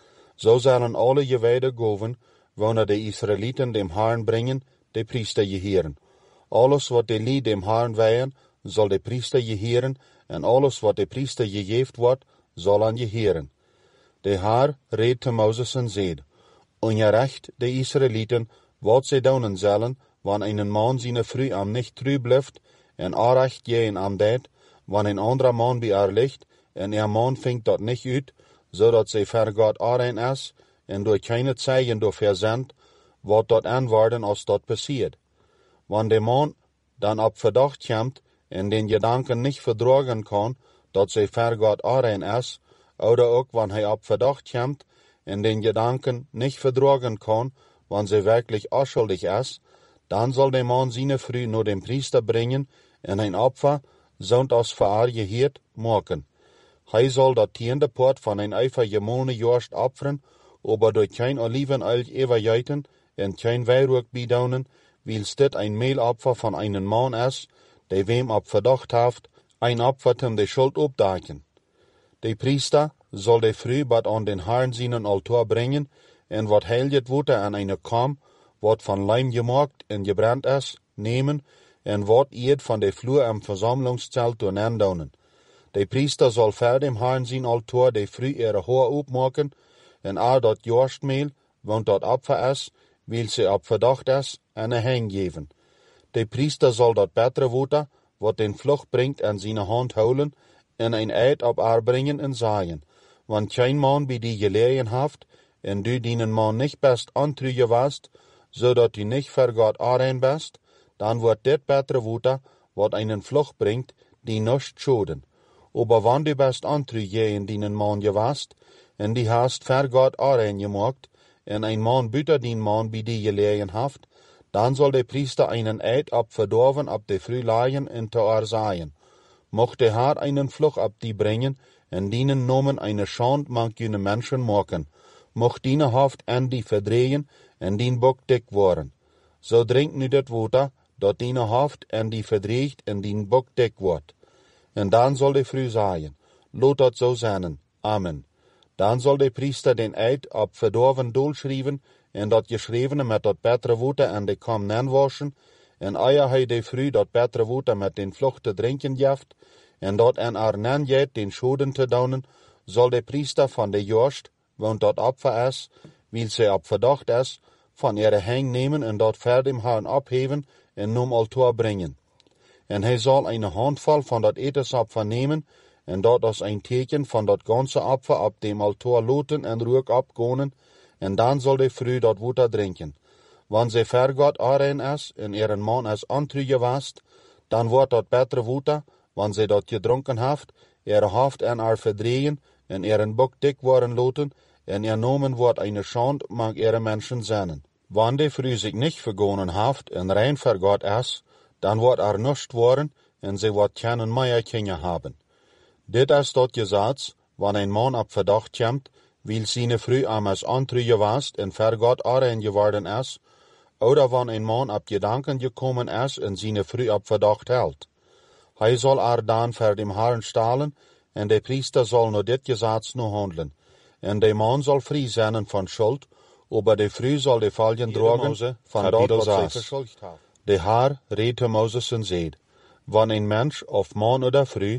[SPEAKER 1] So sollen alle Geweide goven, wanneer de Israëlieten dem Herrn bringen, de Priester geheren. Alles wat de Lied dem Herrn weihen, soll de Priester geheren, en alles wat de Priester gegeeft wordt, soll an geheren. De Herr reed te Moses en zeid, ongerecht de Israëlieten, wat zij doen zullen, wann einen man seine Frau am nicht treu blijft, en aanrecht gehen am deed, wann ein anderer man bij haar ligt, en man vindt dat nicht uit, zodat zij ver God aanrein is, en door keine Zeichen dafür sind, wat dat aanwaarden als dat passiert. Wann der man dann op Verdacht komt, en den Gedanken nicht verdragen kann, dat zij ver God aanrein is, oder ook wann hij op Verdacht komt, en den Gedanken nicht verdragen kann, wann sie wirklich unschuldig ist, dann soll der Mann seine Frau nur dem Priester bringen en ein Opfer, zond als verargeheerd maken. Hij soll dat 10. Port van een eifer gemolne Jorst opferen, aber durch kein Olivenöl evergeiten en kein Weihrauch bidaunen, wils dit ein Mehlopfer von einem Mann ist, der wem op Verdacht haft, ein Opfer zum de Schuld opdaken. De Priester soll de Frau bat an den Herrn seinen Altar bringen, en wat heiligt wurde an eine Kam, wat van Leim gemaakt en gebrannt ist, nehmen, en wat eet van de Flur am Versammlungszelt doen aandonen. De Priester soll vor dem Herrn sein Altar de Frau ihre Haar opmaken, en dat Jorstmehl, want dat Opfer is, wil sie op Verdacht is, en hang geven. De Priester soll dat betere water, wat den Flucht bringt, an seine Hand houden, en ein Eid op haar bringen en zaaien. Want kein man bij die gelegen haft, en du dienen man nicht best antrugen wast, zodat du nicht vor Gott aanrein bist, dann wordt dit betere water, wat einen Flucht bringt, die nicht schoden. Aber wann du best antrugen dienen man gewast, en die hast vor Gott aanrein gemaakt, en ein man buiten die man bij die gelegen haft, dann soll der Priester einen Eid op verdorven op de Früh leihen en te haar zaaien. Mocht der Herr einen Fluch op die bringen, en dienen nomen eine Schand mag jene Menschen maken. Mocht diene haft en die verdrehen, en dien bok dik worden. So drinkt nu dat water, dat diene haft en die verdreigt en dien bok dik wordt. En dan zal de Früh zaaien, lot dat zo zijn. Amen. Dan zal de Priester den Eid op verdorven doel schrijven, en dat geschrevene met dat betere water en de kam nanwaschen, en eer hij de Früh dat betere water met den Flucht te drinken jeft, en dat en haar nanjet den schoden te daunen, zal de Priester van de Jorst, want dat Opfer is, wil zij op Verdacht is, van ihre hang nemen en dat ver dem Herrn opheven en nom Altar brengen. En hij zal een handvol van dat Etensopfer nemen, en dat als een teken van dat ganze Opfer op dem Altar loten en rook opgonen, en dan zal de Früh dat water drinken. Wann zij ver God aanrein is, en ihren man is antrugen wast, dan wordt dat betere water, wann zij dat gedronken haft, ihre haft en haar verdrehen, en ihren bok dik worden loten, en nomen wordt eine Schand mag ihre Menschen zijn. Wann de Früh sich nicht vergonen haft, en rein vor Gott is, dan wordt er nichts worden, en zij wordt keinen meer Kinder haben. Dit is dat Gesetz, wann ein man op Verdacht komt, wil seine Früh amas antrugen wast en vor Gott aanrein geworden is, oder wann ein man op Gedanken gekommen is en seine Früh op Verdacht hält. Hij zal dan vor dem Herrn stahlen, en de Priester soll nur dit Gesetz nu handelen. En de man soll frei zijn van schuld, aber de Früh soll de Fallen drogen van dat wat zij verschuldigd heeft. De Herr redte Moses en zeid, wann ein Mensch of man oder Früh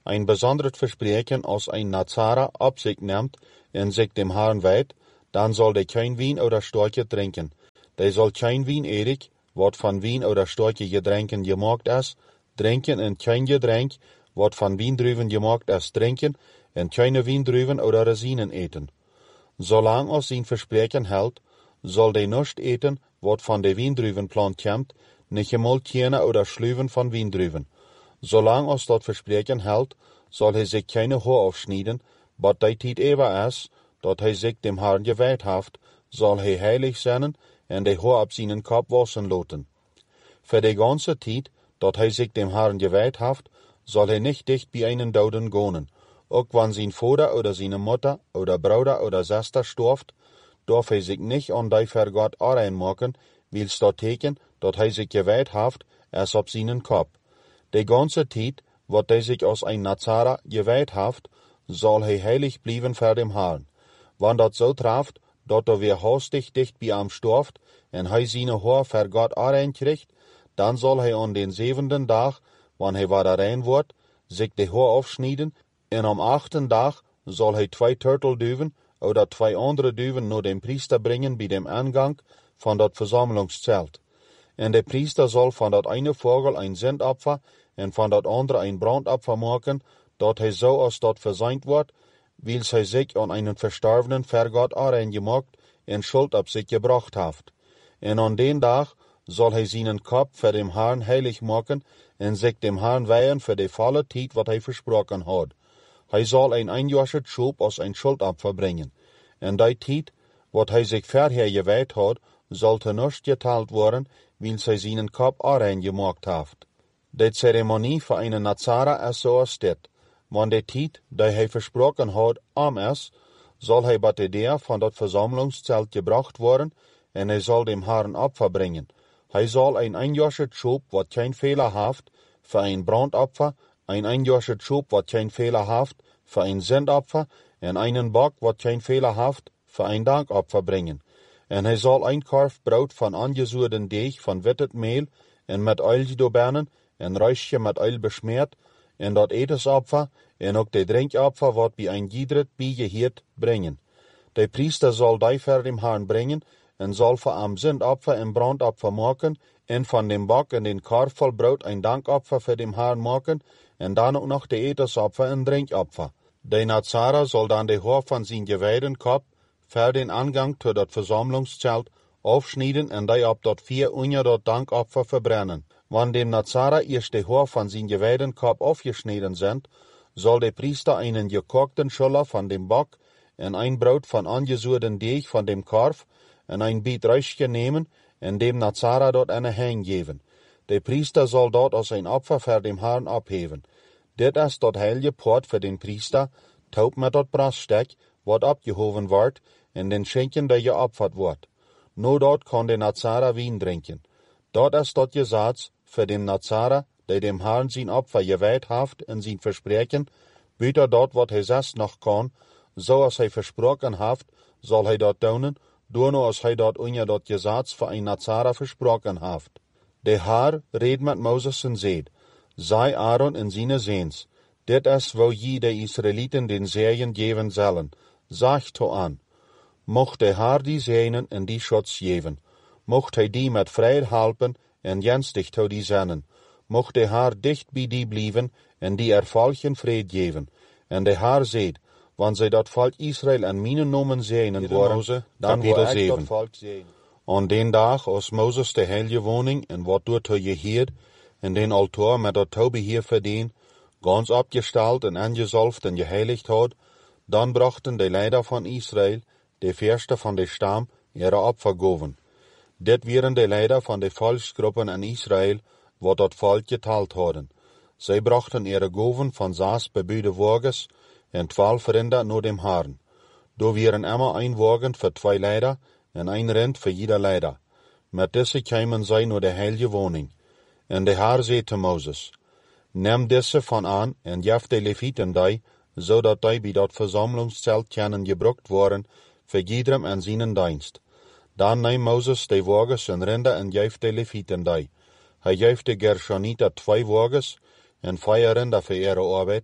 [SPEAKER 1] ein besonderes Versprechen als ein Nazara auf sich nimmt und sich dem Herrn weiht, dann soll der kein Wein oder Storche trinken. Der soll kein Wein erig, wat von Wein oder Storche Getränken gemacht ist, trinken und kein Getränk, wat von Weindrüben gemacht ist, trinken und keine Weindrüben oder Rosinen eten. Solang als sein Versprechen hält, soll der nicht eten, wat von der Weindrübenplant kommt, nicht einmal Tiene oder Schlüven von Weindrüben. Solang als dat Versprechen hält, soll hij sich keine Haar aufschneiden, but die Tijd ever is, dat hij sich dem Herrn geweiht haft, soll hij heilig sein en de Haar ab seinen Kopf waschen lassen. Für die ganze Tijd, dat hij sich dem Herrn geweiht haft, soll hij nicht dicht bei einen Doden gehen. Auch wenn sein Vater oder seine Mutter oder Bruder oder Schwester stirbt, darf hij sich nicht an die für Gott anmachen, wils dat teken, dat hij sich geweiht haft, erst ab seinen Kopf. Die ganze Tijd, wat hij sich als ein Nazara geweiht haft, soll hij heilig blieben für dem Herrn. Wann dat so trafft, dat er weer hastig dicht bei ihm stirbt, en hij seine Haar für Gott kriegt, dann soll hij an den 7. Tag, wann hij wieder rein wordt, sich de Haar aufschneiden, en am 8. Tag soll hij 2 Turtelduven oder 2 andere Duven nur dem Priester bringen bei dem Eingang von dat Versammlungszelt. En de Priester soll von dat eine Vogel ein Sündopfer en van dat andere ein Brandopfer maken, dat hij zo als dat verseint wordt, wils hij sich an einen Verstorbenen für Gott gemacht en Schuld op sich gebracht haft. En an den Tag soll hij seinen Kopf für dem Herrn heilig maken en sich dem Herrn weihen für die volle Tijd wat hij versprochen hat. Hij soll ein einjähriges Schub als ein Schuldopfer bringen. En die Tijd, wat hij sich vorher geweiht hat, sollte nicht geteilt worden, wils hij seinen Kopf gemacht haft. Die Zeremonie für einen Nazara ist so als dit. Wann die Tijd, die hij versprochen hat, ist, soll hij bei der von dat Versammlungszelt gebracht worden en hij soll dem Herrn Opfer bringen. Hij soll ein einjähriges Schub, wat kein Fehler haft, für ein Brandopfer, ein einjähriges Schub, wat kein Fehler haft, für ein Sündopfer en einen Bock, wat kein Fehler haft, für ein Dankopfer bringen. En hij soll ein Korf Brot von angesuurden Deeg von wittet Mehl en met Öl gedobernen en Räuschje met Öl beschmiert en dat Etesopfer en ook de Drinkopfer wat bij ein Giedret beigeheerd bringen. Der Priester soll die für dem Herrn bringen en soll für am Sündopfer en Brandopfer maken en van dem Bock en den Korf voll Brot ein Dankopfer für dem Herrn maken en dan ook nog de Etesopfer en Drinkopfer. Der Nazara soll dann de Haar van zijn geweiden Kopf für den Angang zu dat Versammlungszelt aufschneiden en die op dat 4 unja dat Dankopfer verbrennen. Wann dem Nazara erst de Haar von sein geweiden Kopf aufgeschnitten sind, soll der Priester einen gekochten Schuller von dem Bock en ein Brot von angesuurden Deeg von dem Korf en ein Biet Räuschje nehmen en dem Nazara dort eine Hang geben. Der Priester soll dort als ein Opfer für dem Herrn abheben. Dit is dat heilige Port für den Priester, taub met dat Braststek, wat abgehoven wordt, en den Schenken, der geopfert wordt. Nur dort kann der Nazara Wein trinken. Dort ist dat Gesetz für den Nazara, der dem Herrn sein Opfer geweiht haft en sein Versprechen, büter dort wat hij selbst noch kann, so als hij versprochen haft, soll hij dat doen, door nur als hij dat unja dat Gesetz für ein Nazara versprochen haft. Der Herr red met Moses en zeid, sei Aaron en seine Seens, dit is wo je de Israeliten den Segen geben sollen, sagt to an. Mocht der Herr die Seinen en die Schutz geben, mocht hij die met vrijheid helpen en jenstig to die zennen, mocht der Herr dicht bij die blijven en die erfolgen vrede geven. En der Herr zeid, wann zij dat volk Israël en mijn nomen zegenen worden, dan wil ik dat volk zegenen. An den Tag, als Moses de heilige woning en wat door te geheerd, en den altaar met dat touwbeheer verdient, ganz abgestalt en angezalft en geheiligt had, dan brachten de Leider van Israël, de Fürsten van de Stamm, ihre Opfergaven. Dit waren de Leider van de Volksgruppen in Israël, wat dat volk geteilt hadden. Zij brachten ihre Gaven van 6 bebuide Wagens en 12 Rinder naar dem Herrn. Da waren immer ein Wagen für 2 Leider en ein Rind für jeder Leider. Met diese kamen zij naar de heilige woning. En de Herr zei te Moses, neem diese van aan en geef de Levieten die, zodat die bij dat Versammlungszelt kunnen gebruikt worden, für jedem en seinen Dienst. Dan neem Moses de Wagens en Rinder en geef de Levieten die. Hij geeft de Gershoniter 2 Wagens en 5 Rinder für ihre Arbeit,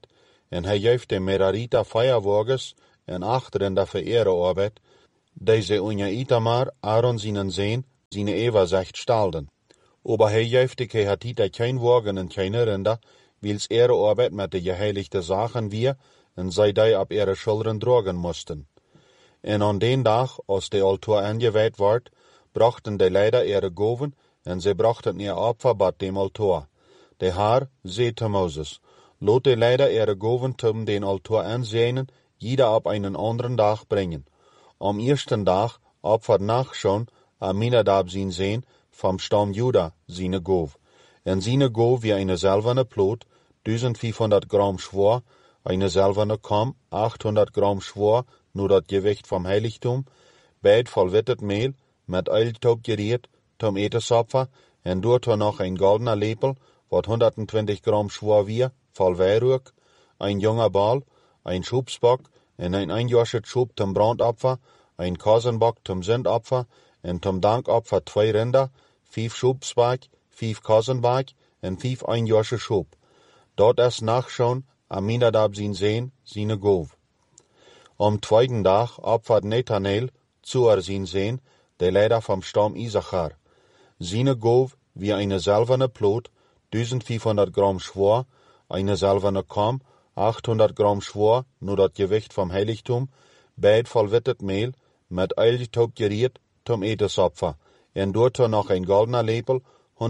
[SPEAKER 1] en hij geeft de Merarita Feierwagens en 8 Rinder für ihre Arbeit, die sie unja Itamar, Aaron seinen Sehn, seine Eva secht stalden. Aber hij geeft de Kehatita kein Wagen en keine Rinder, wils ihre Arbeit mit de geheiligte Sachen wir, en zij die ab ihre Schultern tragen mussten. En an den Tag, als de Altar angeweiht ward, brachten de Leider ihre Goven, en sie brachten ihr Opfer bei dem Altar. De Herr sagte Moses, lot de Leider ihre Goven zum den Altar ansehen, jeder ab einen anderen Tag bringen. Am ersten Tag opfert nach schon Aminadab sein Sehn vom Stamm Juda seine Gov. En seine Gov wie eine silberne Plot, 1500 Gramm schwer, eine silberne Kamm, 800 Gramm schwer, nur das Gewicht vom Heiligtum, beid voll wittet Mehl, mit Eiltaub geriert, zum Etesopfer, en dort noch ein goldener Lepel, wat 120 Gramm schwer wie, voll Weihrück, ein junger Ball, ein Schubsbock, en ein einjoschet Schub zum Brandopfer, ein Kasenbock zum Sündopfer, en zum Dankopfer 2 Rinder, 5 Schubsbock, 5 Kasenbock, en 5 einjosche Schub. Dort ist nachschauen, Aminadab sein Sehn, seine Gov. Am zweiten Tag opfert Nathanael zu sein Sehn, der Leiter vom Stamm Isachar. Seine Gov wie eine silberne Plot, 1500 Gramm schwer, eine silberne Kamm, 800 Gramm schwer, nur das Gewicht vom Heiligtum, beid voll wittet Mehl, mit Eiltaub geriert, zum Etesopfer, en dort noch ein goldener Lepel,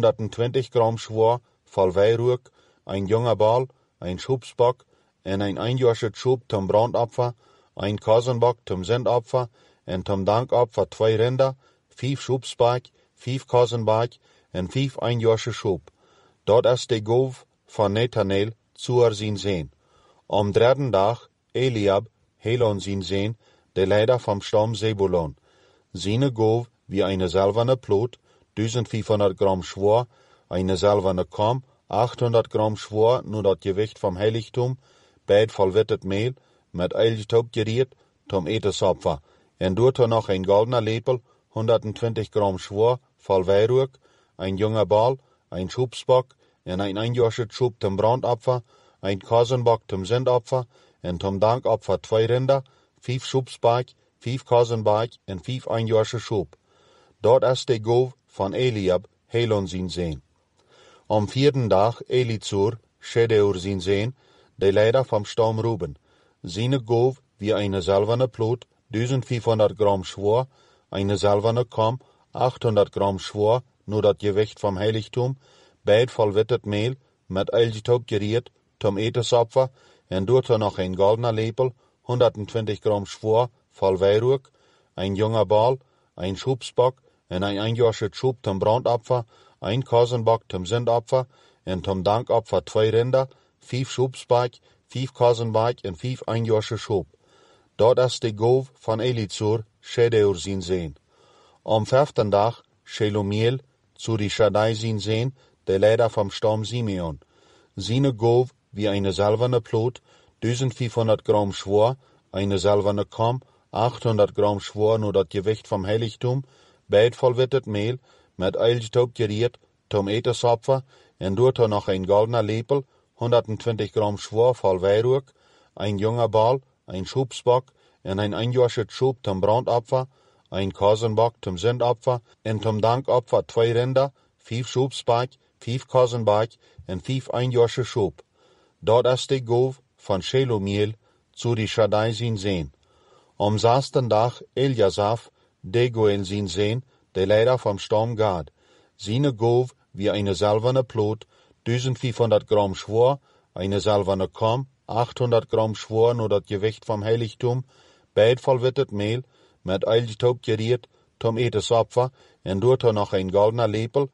[SPEAKER 1] 120 Gramm schwer, voll Weihrück, ein junger Ball, ein Schubsbock, en ein einjoschet Schub zum Brandopfer, ein Kasenbock zum Sündopfer, en zum Dankopfer 2 Rinder, 5 Schubsbock, 5 Kasenbock, en 5 einjosche Schub. Dort ist de Gov von Nathanael zu sein Sehn. Am dritten Tag Eliab, Helon sein Sehn, der Leiter vom Stamm Sebulon. Seine Gov wie eine silberne Plot, 1500 Gramm schwer, eine silberne Kamm, 800 Gramm schwer, nur das Gewicht vom Heiligtum, beid voll wittet Mehl, mit Eiltaub geriert, zum Etesopfer, en dort noch ein goldener Lepel, 120 Gramm schwer, voll Weihrück, ein junger Ball, ein Schubsbock, en ein einjoschet Schub zum Brandopfer, ein Kasenbock zum Sündopfer, en zum Dankopfer 2 Rinder, 5 Schubsbock, 5 Kasenbock, en 5 einjosche Schub. Dort ist de Gov von Eliab, Helon sein Sehn. Am 4. Tag Elizur, Schedeur sein Sehn, der Leiter vom Stamm Ruben. Seine Gov wie eine silberne Plot, 1500 Gramm schwer, eine silberne Kamm, 800 Gramm schwer, nur das Gewicht vom Heiligtum, beid voll wittet Mehl, mit Eiltaub geriert, zum Etesopfer, en dort noch ein goldener Lepel, 120 Gramm schwer, voll Weihrück, ein junger Ball, ein Schubsbock, en ein einjoschet Schub zum Brandopfer, ein Kasenbock zum Sündopfer, en zum Dankopfer 2 Rinder, 5 Schubsbock, 5 Kasenbock, en 5 einjosche Schub. Dort ist de Gov von Elizur, Schedeur sein Sehn. Am 5. Tag Shelumiel, zu die Shaddai sein Sehn, der Leiter vom Stamm Simeon. Seine Gov wie eine silberne Plot, 1500 Gramm schwer, eine silberne Kamm, 800 Gramm schwer, nur das Gewicht vom Heiligtum, beid voll wittet Mehl, mit Eiltaub geriert, zum Etesopfer, en dort noch ein goldener Lepel, 120 Gramm schwer, voll Weihrück, ein junger Ball, ein Schubsbock, en ein einjoschet Schub zum Brandopfer, ein Kasenbock zum Sündopfer, en zum Dankopfer 2 Rinder, 5 Schubsbock, 5 Kasenbock, en 5 einjosche Schub. Dort ist de Gov von Shelumiel zu die Shaddai sein Sehn. Am 6. Tag Eljasaf, Deguel sein Sehn, der Leiter vom Stamm Gad. Seine Gov wie eine silberne Plot, 1500 Gramm schwer, eine silberne Kamm, 800 Gramm schwer, nur das Gewicht vom Heiligtum, beid voll wittet Mehl, mit Eiltaub geriert, zum Etesopfer, en dort noch ein goldener Lepel,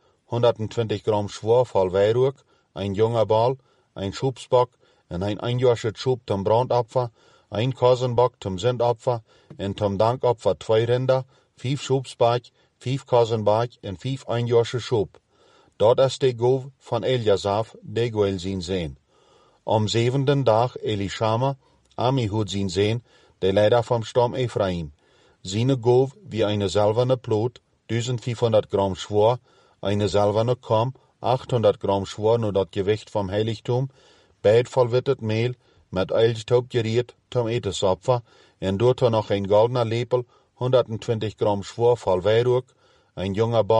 [SPEAKER 1] 120 Gramm schwer, voll Weihrück, ein junger Ball, ein Schubsbock, en ein einjoschet Schub zum Brandopfer, ein Kasenbock zum Sündopfer, en zum Dankopfer 2 Rinder, 5 Schubsbock, 5 Kasenbock, en 5 einjosche Schub. Dort ist de Gov von Eljasaf, Deguel sein Sehn. Am 7. Tag Elishama, Amihud sein Sehn, der Leiter vom Stamm Ephraim. Seine Gov wie eine silberne Plot, 1500 Gramm schwer, eine silberne Kamm, 800 Gramm schwer, nur das Gewicht vom Heiligtum, beid voll wittet Mehl, mit Eilstaub geriet zum Etesopfer und dort noch ein goldener Lepel, 120 Gramm Schwur voll Weihrauch, ein junger